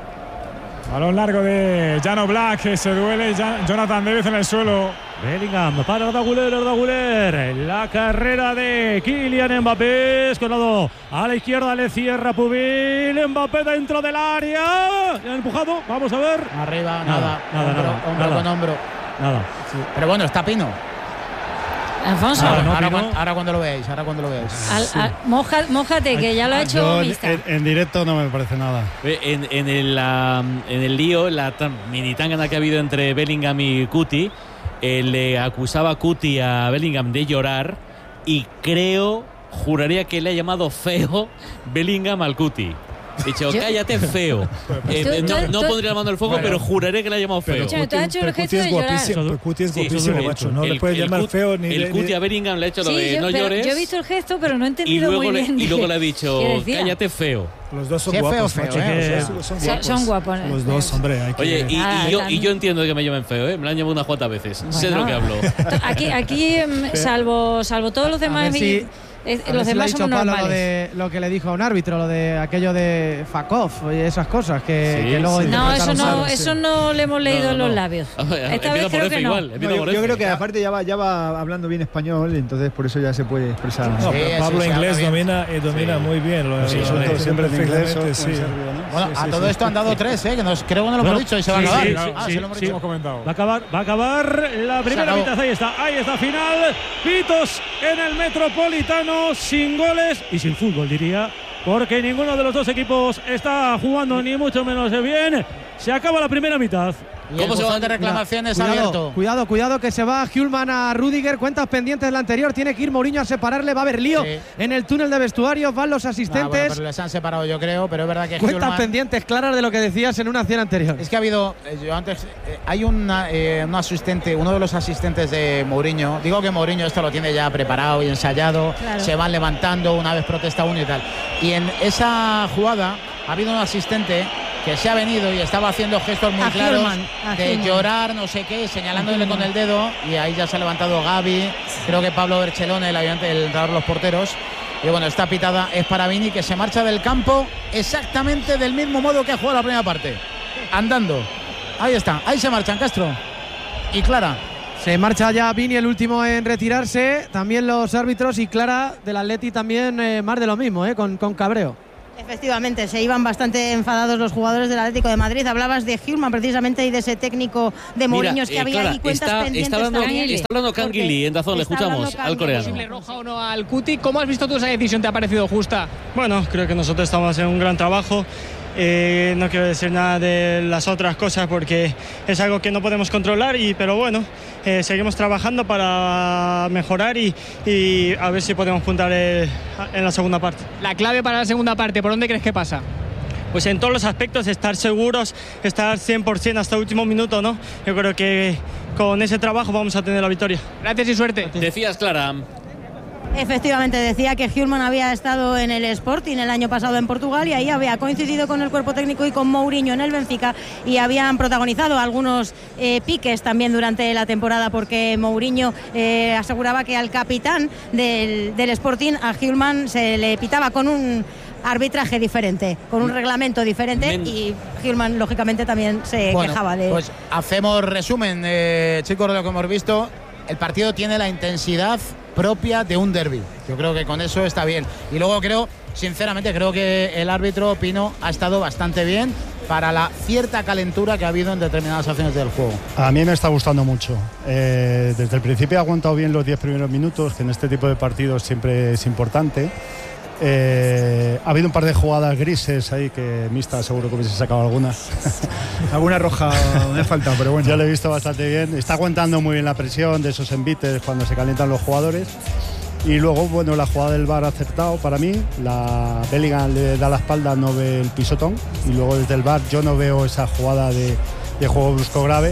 Balón largo de Jano Black, que se duele Jonathan Davis en el suelo. Bellingham para Arda Güler, Arda Güler. La carrera de Kylian Mbappé. Escolado a la izquierda, le cierra Pubil. Mbappé dentro del área. Ha empujado, vamos a ver. Arriba, nada. Nada, hombro, nada, hombro nada. con hombro. Nada. Sí. Pero bueno, está Pino. Alfonso. Ahora, no, ahora, Pino. ahora, ahora cuando lo veáis, ahora cuando lo veáis. Al, sí. al, moja, mójate, que ya lo ha hecho Yo, Mista. En, en directo no me parece nada. En, en, el, la, en el lío, la mini tangana que ha habido entre Bellingham y Cuti, eh, le acusaba a Cuti a Bellingham de llorar y creo, juraría que le ha llamado feo Bellingham al Cuti. Dicho, cállate, feo. Eh, no no pondría la mano al fuego, bueno, pero juraré que le ha llamado feo. Pero, tú has hecho el gesto de llorar. Pero Cuti es guapísimo, sí, macho. No el, le puedes llamar el, feo ni... El Cuti a Bellingham le ha hecho lo sí, de yo, no llores. Yo he visto el gesto, pero no he entendido y luego muy le, bien. Y luego le ha dicho, cállate, feo. Los dos son sí, guapos, feo, macho. feo, eh, son, son, son, son guapos. Los dos, hombre. Hay que... Oye, y, ah, y, yo, y yo entiendo que me llamen feo, ¿eh? Me lo han llamado unas cuantas veces. Bueno, sé de lo que hablo. Aquí, aquí salvo, salvo todos los demás... Si, Es, los si demás le ha son Pablo normales. Lo, de, lo que le dijo a un árbitro, lo de aquello de Fakov y esas cosas que, sí, que luego sí. No, eso no, mal, eso sí. no le hemos leído no, no, en los no. labios. Ver, Esta vez creo que igual, no. no yo, yo creo que aparte ya va, ya va hablando bien español, entonces por eso ya se puede expresar. No, sí, pero Pablo sí, inglés domina, eh, domina sí. muy bien. Lo, sí, lo, sobre todo siempre en inglés o en sí. serbio, ¿no? Bueno, sí, a sí, todo sí. esto han dado tres, ¿eh? Que nos, creo que no lo hemos Bueno, dicho y se va sí, a acabar. sí, ah, sí, se lo hemos sí. dicho, hemos comentado. Va a acabar, va a acabar la primera mitad. Ahí está, ahí está final. Pitos en el Metropolitano, sin goles y sin fútbol, diría, porque ninguno de los dos equipos está jugando ni mucho menos bien. Se acaba la primera mitad. Y ¿Cómo el buzón de reclamaciones cuidado, abierto? Cuidado, cuidado, que se va Hjulman a Rudiger. Cuentas pendientes de la anterior. Tiene que ir Mourinho a separarle. Va a haber lío sí. en el túnel de vestuarios. Van los asistentes. No, bueno, pero les han separado, yo creo. Pero es verdad que Cuentas Hjulman... pendientes claras de lo que decías en una acción anterior. Es que ha habido. Yo antes. Eh, hay una, eh, un asistente, uno de los asistentes de Mourinho. Digo que Mourinho esto lo tiene ya preparado y ensayado. Claro. Se van levantando una vez protesta uno y tal. Y en esa jugada ha habido un asistente que se ha venido y estaba haciendo gestos muy a claros Hjulman, de Hjulman. llorar, no sé qué, señalándole con el dedo, y ahí ya se ha levantado Gavi, creo que Pablo Berchelone, el ayudante, el entrenador de los porteros. Y bueno, esta pitada es para Vini, que se marcha del campo exactamente del mismo modo que ha jugado la primera parte, andando. Ahí está, ahí se marchan Castro y Clara. Se marcha ya Vini, el último en retirarse, también los árbitros, y Clara del Atleti también eh, más de lo mismo, eh, con, con cabreo. Efectivamente, se iban bastante enfadados los jugadores del Atlético de Madrid. Hablabas de Hjulman precisamente y de ese técnico de Mourinho que eh, había Clara, ahí cuentas está, pendientes está hablando, también. Está hablando Canguili en Dazón, le escuchamos al coreano. ¿Posible roja o no al Cuti? ¿Cómo has visto tú esa decisión? ¿Te ha parecido justa? Bueno, creo que nosotros estamos haciendo un gran trabajo. Eh, no quiero decir nada de las otras cosas porque es algo que no podemos controlar, y, pero bueno, eh, seguimos trabajando para mejorar y, y a ver si podemos puntar eh, en la segunda parte. La clave para la segunda parte, ¿por dónde crees que pasa? Pues en todos los aspectos, estar seguros, estar cien por ciento hasta el último minuto, ¿no? Yo creo que con ese trabajo vamos a tener la victoria. Gracias y suerte. Decías, Clara. Efectivamente, decía que Hjulman había estado en el Sporting el año pasado en Portugal y ahí había coincidido con el cuerpo técnico y con Mourinho en el Benfica, y habían protagonizado algunos eh, piques también durante la temporada, porque Mourinho eh, aseguraba que al capitán del, del Sporting, a Hjulman, se le pitaba con un arbitraje diferente, con un reglamento diferente, Men... y Hjulman lógicamente también se bueno, quejaba de... Pues hacemos resumen, eh, chicos, de lo que hemos visto. El partido tiene la intensidad propia de un derbi. Yo creo que con eso está bien. Y luego creo, sinceramente, creo que el árbitro Pino ha estado bastante bien para la cierta calentura que ha habido en determinadas acciones del juego. A mí me está gustando mucho. Eh, desde el principio ha aguantado bien los diez primeros minutos, que en este tipo de partidos siempre es importante. Eh, ha habido un par de jugadas grises ahí que Mista seguro que hubiese sacado alguna. Alguna roja me ha faltado, pero bueno. Yo lo he visto bastante bien. Está aguantando muy bien la presión de esos envites cuando se calientan los jugadores. Y luego, bueno, la jugada del V A R ha acertado para mí. La Bellingham le da la espalda, no ve el pisotón. Y luego desde el V A R yo no veo esa jugada de, de juego brusco grave.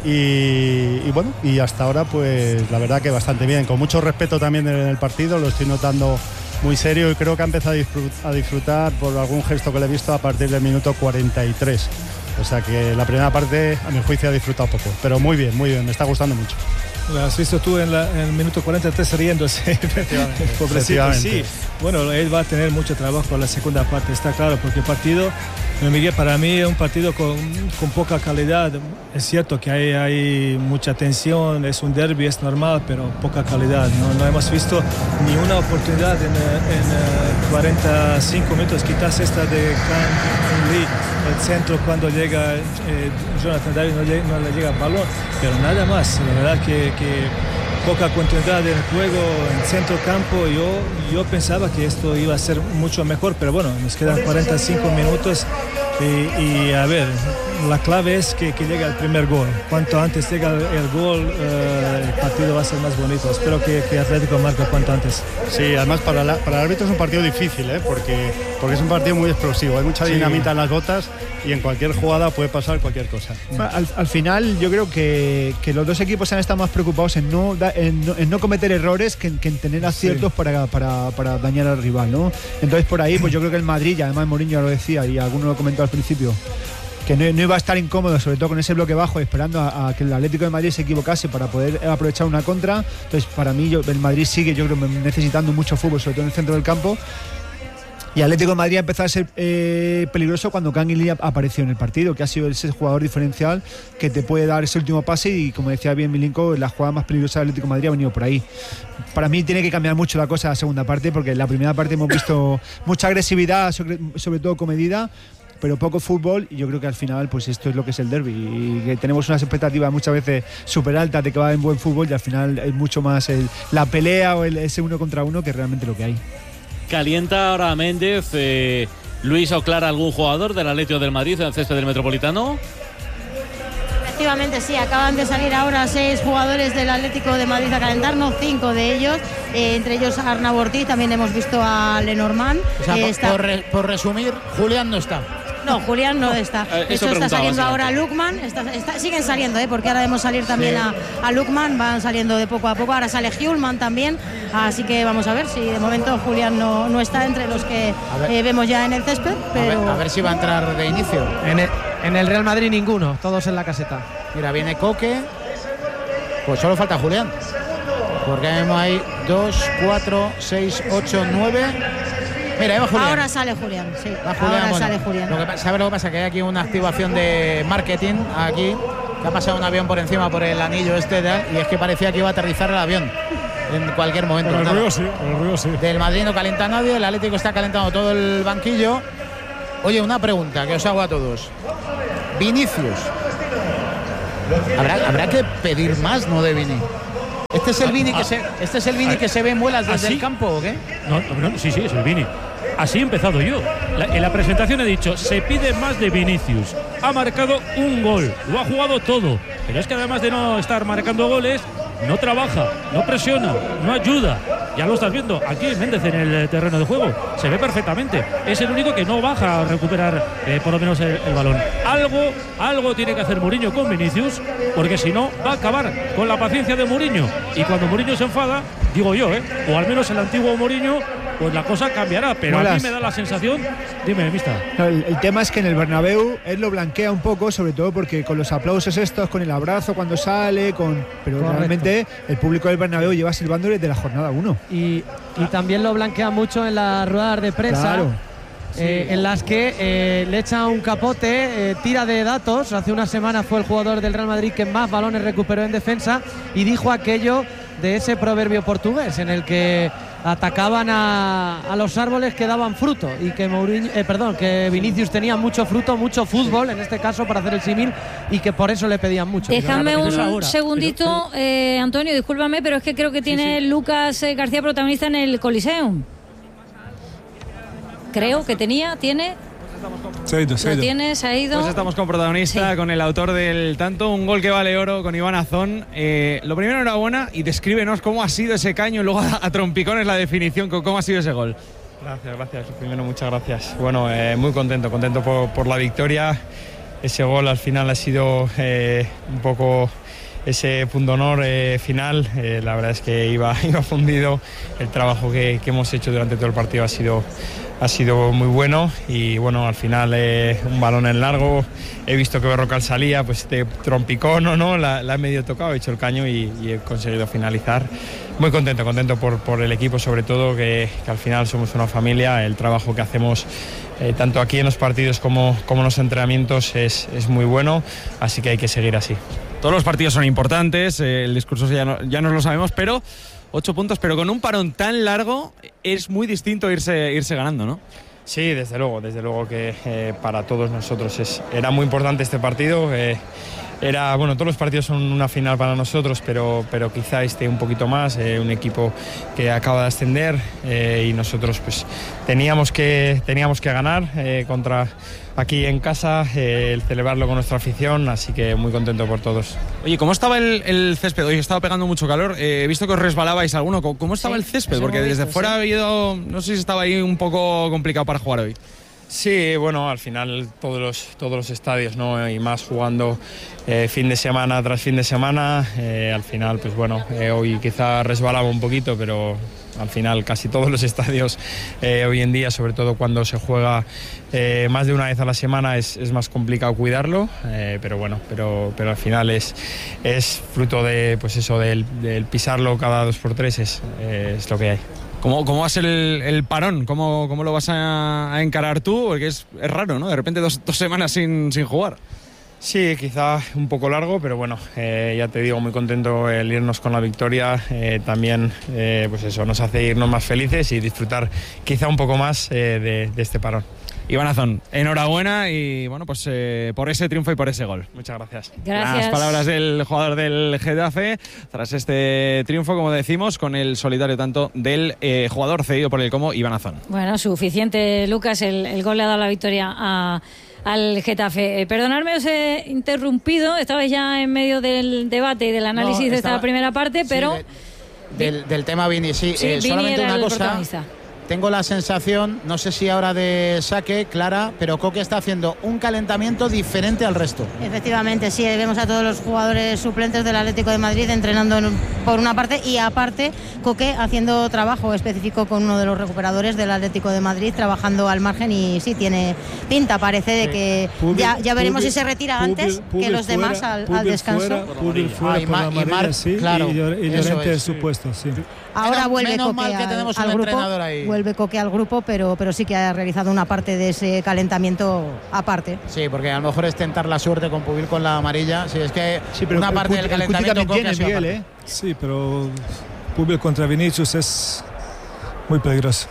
Y, y bueno, y hasta ahora pues la verdad que bastante bien. Con mucho respeto también en el partido, lo estoy notando muy serio, y creo que ha empezado a disfrutar, a disfrutar por algún gesto que le he visto a partir del minuto cuarenta y tres. O sea que la primera parte, a mi juicio, ha disfrutado poco. Pero muy bien, muy bien, me está gustando mucho. Lo has visto tú en, la, en el minuto cuarenta y tres riéndose. Efectivamente. Pobrecito, sí. Bueno, él va a tener mucho trabajo en la segunda parte, está claro, porque el partido, Miguel, para mí es un partido con, con poca calidad. Es cierto que hay, hay mucha tensión, es un derbi, es normal, pero poca calidad. No, no hemos visto ni una oportunidad en, en cuarenta y cinco minutos, quizás esta de Kang Lee, el centro cuando llega eh, Jonathan David, no, llega, no le llega el balón, pero nada más. La verdad que, que poca continuidad en el juego, en centro campo. Yo, yo pensaba que esto iba a ser mucho mejor, pero bueno, nos quedan cuarenta y cinco minutos y, y a ver, la clave es que, que llegue el primer gol. Cuanto antes llega el, el gol, eh, el partido va a ser más bonito. Espero que, que Atlético marque cuanto antes. Sí, además para, la, para el árbitro es un partido difícil, ¿eh? porque, porque es un partido muy explosivo, hay mucha sí. dinamita en las botas y en cualquier jugada puede pasar cualquier cosa. Al, al final yo creo que, que los dos equipos han estado más preocupados en no, en no, en no cometer errores que en, que en tener aciertos sí. para, para, para dañar al rival, ¿no? Entonces por ahí pues yo creo que el Madrid, y además Mourinho lo decía y alguno lo comentó al principio, que no, no iba a estar incómodo, sobre todo con ese bloque bajo, esperando a, a que el Atlético de Madrid se equivocase para poder aprovechar una contra. Entonces para mí yo, el Madrid sigue, yo creo, necesitando mucho fútbol, sobre todo en el centro del campo. Y Atlético de Madrid ha empezado a ser eh, peligroso cuando Kangin apareció en el partido, que ha sido ese jugador diferencial que te puede dar ese último pase, y como decía bien Milinko, la jugada más peligrosa del Atlético de Madrid ha venido por ahí. Para mí tiene que cambiar mucho la cosa en la segunda parte, porque en la primera parte hemos visto mucha agresividad, sobre, sobre todo comedida, pero poco fútbol, y yo creo que al final pues esto es lo que es el derbi, y que tenemos unas expectativas muchas veces súper altas de que va en buen fútbol, y al final es mucho más el, la pelea o el, ese uno contra uno que realmente lo que hay. Calienta ahora Méndez, eh, Luis o Clara, algún jugador del Atlético del Madrid en el césped del Metropolitano. Efectivamente, sí, acaban de salir ahora seis jugadores del Atlético de Madrid a calentarnos, cinco de ellos, eh, entre ellos Arnau Ortiz, también hemos visto a Lenormand. O sea, eh, por, está... por, re, por resumir, Julián no está. No, Julián no está. Eh, De hecho, está saliendo ahora Lukman. Está, está, siguen saliendo, ¿eh? Porque ahora debemos salir también sí. a, a Lukman. Van saliendo de poco a poco. Ahora sale Hjulman también. Así que vamos a ver si de momento Julián no, no está entre los que eh, vemos ya en el césped. Pero... A ver, a ver si va a entrar de inicio. En el, en el Real Madrid ninguno, todos en la caseta. Mira, viene Coque. Pues solo falta Julián. Porque vemos ahí dos, cuatro, seis, ocho, nueve. Mira, ahí va Julián. Ahora sale Julián, sí. Va Julián, ahora bueno, sale Julián. Lo que, ¿Sabes lo que pasa? Que hay aquí una activación de marketing aquí, que ha pasado un avión por encima por el anillo este de, y es que parecía que iba a aterrizar el avión en cualquier momento. Pero el ruido sí, el ruido sí. Del Madrid no calienta nadie, el Atlético está calentando todo el banquillo. Oye, una pregunta que os hago a todos. Vinicius. Habrá, habrá que pedir más, ¿no? De Vini. ¿Este es el Vini que se, este es el Vini que se ve en muelas desde ¿Así? el campo o qué? No, no, no, sí, sí, es el Vini. Así he empezado yo. La, en la presentación he dicho, se pide más de Vinicius. Ha marcado un gol, lo ha jugado todo. Pero es que además de no estar marcando goles, no trabaja, no presiona, no ayuda. Ya lo estás viendo aquí Méndez en el terreno de juego. Se ve perfectamente. Es el único que no baja a recuperar eh, por lo menos el, el balón. Algo, algo tiene que hacer Mourinho con Vinicius, porque si no va a acabar con la paciencia de Mourinho. Y cuando Mourinho se enfada, digo yo, ¿eh? o al menos el antiguo Mourinho, pues la cosa cambiará. Pero Molas. A mí me da la sensación... Dime, Mista. No, el, el tema es que en el Bernabéu él lo blanquea un poco, sobre todo porque con los aplausos estos, con el abrazo cuando sale, con pero Correcto. Realmente el público del Bernabéu lleva silbando desde la jornada uno. Y, y también lo blanquea mucho en las ruedas de prensa. Claro. Eh, sí. En las que eh, le echa un capote, eh, tira de datos. Hace una semana fue el jugador del Real Madrid que más balones recuperó en defensa y dijo aquello de ese proverbio portugués en el que atacaban a, a los árboles que daban fruto y que Mourinho, eh, perdón, que Vinicius tenía mucho fruto, mucho fútbol en este caso para hacer el símil y que por eso le pedían mucho. Déjame un ahora. segundito, pero, eh, Antonio, discúlpame, pero es que creo que tiene sí, sí. Lucas eh, García protagonista en el Coliseum. Creo que tenía, tiene... Se ha ido, se ha ido. ¿Lo tienes? ¿Se ha ido? Pues estamos con protagonista, sí. con el autor del tanto, un gol que vale oro, con Iván Azón. Eh, lo primero, enhorabuena y descríbenos cómo ha sido ese caño y luego a, a trompicones la definición, cómo ha sido ese gol. Gracias, gracias. Primero, muchas gracias. Bueno, eh, muy contento, contento por, por la victoria. Ese gol al final ha sido eh, un poco ese punto honor eh, final. Eh, la verdad es que iba, iba fundido. El trabajo que, que hemos hecho durante todo el partido ha sido... ha sido muy bueno y bueno, al final eh, un balón en largo, he visto que Berrocal salía, pues este trompicón o no, la, la he medio tocado, he hecho el caño y, y he conseguido finalizar. Muy contento, contento por, por el equipo sobre todo, que, que al final somos una familia, el trabajo que hacemos eh, tanto aquí en los partidos como, como en los entrenamientos es, es muy bueno, así que hay que seguir así. Todos los partidos son importantes, eh, el discurso ya, no, ya nos lo sabemos, pero... Ocho puntos, pero con un parón tan largo es muy distinto irse, irse ganando, ¿no? Sí, desde luego, desde luego que eh, para todos nosotros es, era muy importante este partido. Eh, era, bueno, todos los partidos son una final para nosotros, pero, pero quizá este un poquito más, eh, un equipo que acaba de ascender eh, y nosotros pues teníamos que, teníamos que ganar eh, contra... aquí en casa, eh, el celebrarlo con nuestra afición, así que muy contento por todos. Oye, ¿cómo estaba el, el césped? Hoy estaba pegando mucho calor, eh, he visto que os resbalabais alguno. ¿Cómo, cómo estaba sí, el césped? Porque desde visto, fuera sí. ha habido, no sé si estaba ahí un poco complicado para jugar hoy. Sí, bueno, al final todos los, todos los estadios, ¿no? Y más jugando eh, fin de semana tras fin de semana, eh, al final, pues bueno, eh, hoy quizá resbalaba un poquito, pero al final casi todos los estadios eh, hoy en día, sobre todo cuando se juega eh, más de una vez a la semana, es, es más complicado cuidarlo, eh, pero bueno, pero, pero al final es, es fruto de, pues eso, del, del pisarlo cada dos por tres, es, eh, es lo que hay. ¿Cómo, cómo va a ser el, el parón? ¿Cómo, ¿Cómo lo vas a, a encarar tú? Porque es, es raro, ¿no? De repente dos, dos semanas sin, sin jugar. Sí, quizá un poco largo, pero bueno, eh, ya te digo, muy contento el irnos con la victoria. Eh, también, eh, pues eso, nos hace irnos más felices y disfrutar quizá un poco más eh, de, de este parón. Iván Azón, enhorabuena y bueno, pues eh, por ese triunfo y por ese gol. Muchas gracias. Gracias. Las palabras del jugador del Getafe tras este triunfo, como decimos, con el solitario tanto del eh, jugador cedido por el Como, Iván Azón. Bueno, suficiente, Lucas. El, el gol le ha dado la victoria a al Getafe. Eh, perdonadme, os he interrumpido, estabais ya en medio del debate y del análisis no, de esta primera parte, pero... Sí, de, del, del tema Vini, sí, sí eh, Vini solamente era una el cosa... protagonista. Tengo la sensación, no sé si ahora de saque, Clara, pero Coque está haciendo un calentamiento diferente al resto. Efectivamente, sí, vemos a todos los jugadores suplentes del Atlético de Madrid entrenando en, por una parte, y aparte Coque haciendo trabajo específico con uno de los recuperadores del Atlético de Madrid, trabajando al margen, y sí, tiene pinta, parece de que Pubil, ya, ya veremos Pubil, si se retira Pubil, antes Pubil que los fuera, demás al, al descanso. Fuera, Pubil fuera ah, y, Ma, y, Mar, sí, claro, y Llorente es supuesto, sí. Ahora menos, vuelve menos Coque mal que al, tenemos al un grupo, entrenador ahí. Vuelve Coque al grupo, pero, pero sí que ha realizado una parte de ese calentamiento aparte. Sí, porque a lo mejor es tentar la suerte con Pubil con la amarilla. Sí, es que sí, pero una parte el, del calentamiento el Coque tiene, Miguel, ¿eh? Sí, pero Pubil contra Vinicius es muy peligroso.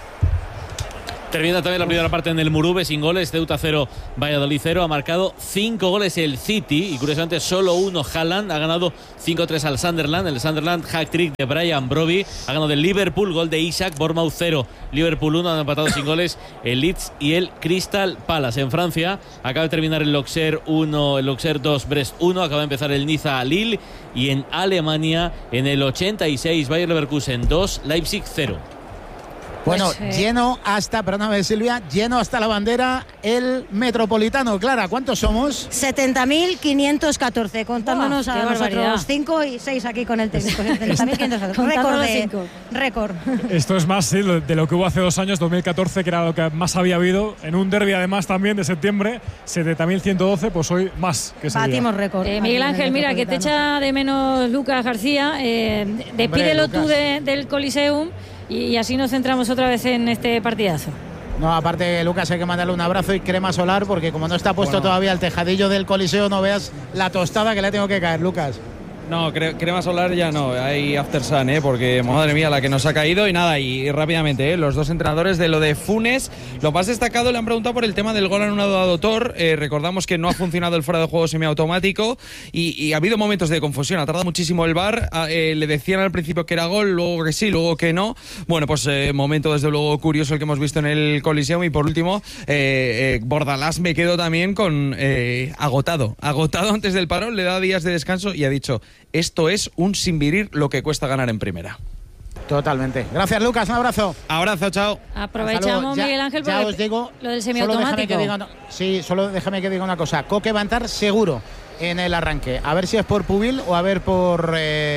Termina también la primera parte en el Murube sin goles. Ceuta cero, Valladolid cero. Ha marcado cinco goles el City y curiosamente solo uno Haaland. Ha ganado cinco tres al Sunderland. El Sunderland, hat-trick de Brian Brobbey. Ha ganado el Liverpool, gol de Isaac. Bournemouth cero, Liverpool uno. Han empatado sin goles el Leeds y el Crystal Palace. En Francia acaba de terminar el Auxerre uno, el Auxerre dos, Brest uno. Acaba de empezar el Niza Lille. Y en Alemania, en el ochenta y seis, Bayer Leverkusen dos, Leipzig cero. Bueno, pues, eh... lleno hasta, perdóname Silvia, lleno hasta la bandera el Metropolitano. Clara, ¿cuántos somos? setenta mil quinientos catorce, contándonos Buah, a nosotros cinco y seis aquí con el técnico. setenta mil quinientos catorce, récord de, récord. Esto es más sí, de lo que hubo hace dos años, dos mil catorce, que era lo que más había habido. En un derbi además también de septiembre, setenta mil ciento doce, pues hoy más que ese Batimos día. récord. Eh, Miguel Ángel, mira, que te echa de menos Lucas García. Eh, despídelo Hombre, tú de, del Coliseum. Y así nos centramos otra vez en este partidazo. No, aparte, Lucas, hay que mandarle un abrazo y crema solar, porque como no está puesto bueno. todavía el tejadillo del Coliseo, no veas la tostada que le tengo que caer, Lucas. No, cre crema solar ya no, hay after sun, ¿eh? Porque madre mía la que nos ha caído. Y nada, y, y rápidamente, ¿eh? Los dos entrenadores de lo de Funes, lo más destacado, le han preguntado por el tema del gol anulado a Dotor. Eh, recordamos que no ha funcionado el fuera de juego semiautomático y, y ha habido momentos de confusión, ha tardado muchísimo el V A R. Eh, le decían al principio que era gol, luego que sí, luego que no. Bueno, pues eh, momento desde luego curioso el que hemos visto en el Coliseum. Y por último, eh, eh, Bordalás me quedo también con eh, agotado, agotado antes del parón, le da días de descanso y ha dicho: esto es un sinvirir lo que cuesta ganar en primera. Totalmente. Gracias, Lucas. Un abrazo. Abrazo, chao. Aprovechamos, ya, Miguel Ángel, ya os digo, lo del semiautomático. Solo diga, sí, solo déjame que diga una cosa. Coque va a entrar seguro en el arranque. A ver si es por Pubil o a ver por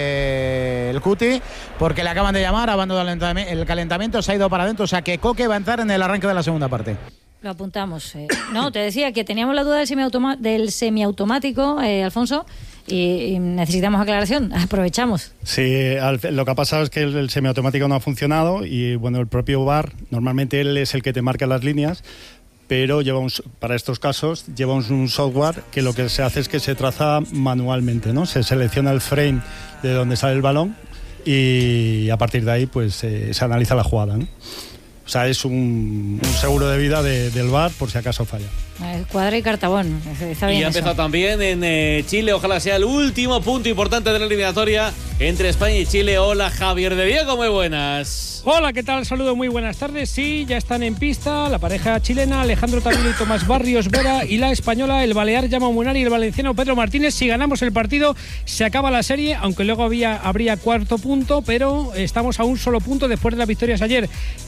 eh, el Cuti, porque le acaban de llamar, ha abandonado el calentamiento, se ha ido para adentro. O sea que Coque va a entrar en el arranque de la segunda parte. Lo apuntamos. Eh. No, te decía que teníamos la duda del, semiautoma del semiautomático, eh, Alfonso, y, y necesitamos aclaración. Aprovechamos. Sí, al, lo que ha pasado es que el, el semiautomático no ha funcionado y bueno, el propio V A R, normalmente él es el que te marca las líneas, pero lleva un, para estos casos lleva un, un software que lo que se hace es que se traza manualmente, ¿no? Se selecciona el frame de donde sale el balón y a partir de ahí pues eh, se analiza la jugada, ¿no? O sea, es un, un seguro de vida de, del V A R por si acaso falla. Cuadra y Cartabón. Está bien y ha empezado también en eh, Chile. Ojalá sea el último punto importante de la eliminatoria entre España y Chile. Hola, Javier de Diego, muy buenas. Hola, ¿qué tal? Saludo, muy buenas tardes. Sí, ya están en pista la pareja chilena, Alejandro Tavilo y Tomás Barrios Vera, y la española, el balear Jaume Munari y el valenciano Pedro Martínez. Si ganamos el partido, se acaba la serie, aunque luego había, habría cuarto punto, pero estamos a un solo punto después de las victorias ayer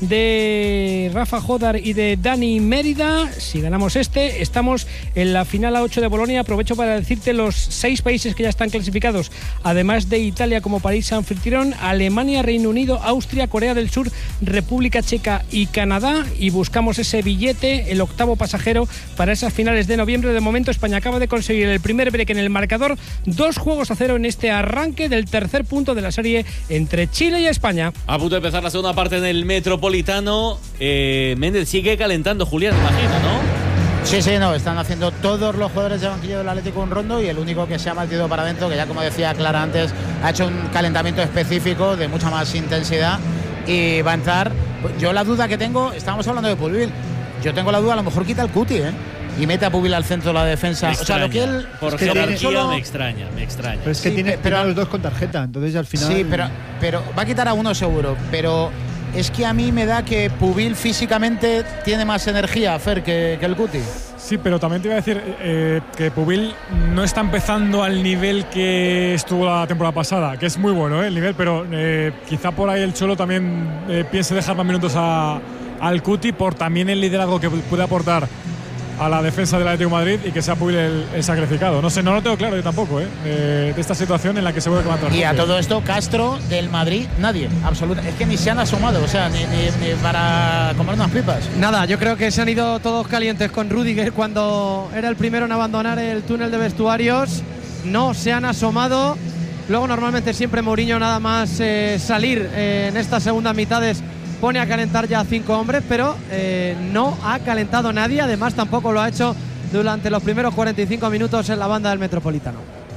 de Rafa Jodar y de Dani Mérida. Si ganamos este, estamos en la final a ocho de Bolonia. Aprovecho para decirte los seis países que ya están clasificados, además de Italia como país anfitrión: Alemania, Reino Unido, Austria, Corea del Sur, República Checa y Canadá. Y buscamos ese billete, el octavo pasajero, para esas finales de noviembre. De momento, España acaba de conseguir el primer break en el marcador, dos juegos a cero en este arranque del tercer punto de la serie entre Chile y España. A punto de empezar la segunda parte en el Metropolitano. eh, Méndez sigue calentando, Julián, imagino, ¿no? Sí, sí, no, están haciendo todos los jugadores de banquillo del Atlético un rondo, y el único que se ha metido para adentro, que ya como decía Clara antes, ha hecho un calentamiento específico de mucha más intensidad y va a entrar. Yo la duda que tengo, estábamos hablando de Pubil, yo tengo la duda, a lo mejor quita el Cuti, ¿eh? Y mete a Pubil al centro de la defensa. Me extraña, o sea, lo que él, por es que jerarquía solo... me extraña, me extraña. Pero es que sí, tiene, pero a los dos con tarjeta, entonces al final... Sí, pero, pero va a quitar a uno seguro, pero... Es que a mí me da que Pubil físicamente tiene más energía, Fer, que, que el Cuti. Sí, pero también te iba a decir eh, que Pubil no está empezando al nivel que estuvo la temporada pasada, que es muy bueno, ¿eh? El nivel, pero eh, quizá por ahí el Cholo también eh, piense dejar más minutos a, al Cuti por también el liderazgo que puede aportar a la defensa del Atlético de Madrid y que sea Pubil el, el sacrificado. No sé, no lo tengo claro yo tampoco, ¿eh? Eh, de esta situación en la que se vuelve a levantar. Y a todo esto, Castro del Madrid, nadie, absolutamente. Es que ni se han asomado, o sea, ni, ni, ni para comer unas pipas. Nada, yo creo que se han ido todos calientes con Rüdiger cuando era el primero en abandonar el túnel de vestuarios. No se han asomado. Luego normalmente siempre Mourinho nada más eh, salir eh, en estas segundas mitades pone a calentar ya a cinco hombres, pero eh, no ha calentado nadie. Además tampoco lo ha hecho durante los primeros cuarenta y cinco minutos en la banda del Metropolitano.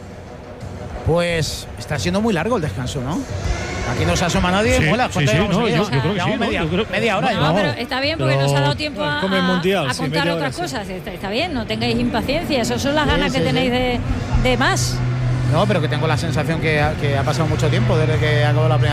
Pues está siendo muy largo el descanso, ¿no? Aquí no se asoma nadie. Sí, Mola, sí, sí, no, yo, yo creo que sí, media, no, yo creo, media hora. No, ¿no? pero está bien porque pero nos ha dado tiempo a, come el mundial, a sí, contar media otras hora, cosas. Está, está bien, no tengáis impaciencia. Esas son las Sí, ganas sí, que sí. tenéis de, de más. No, pero que tengo la sensación que ha, que ha pasado mucho tiempo desde que acabó la primera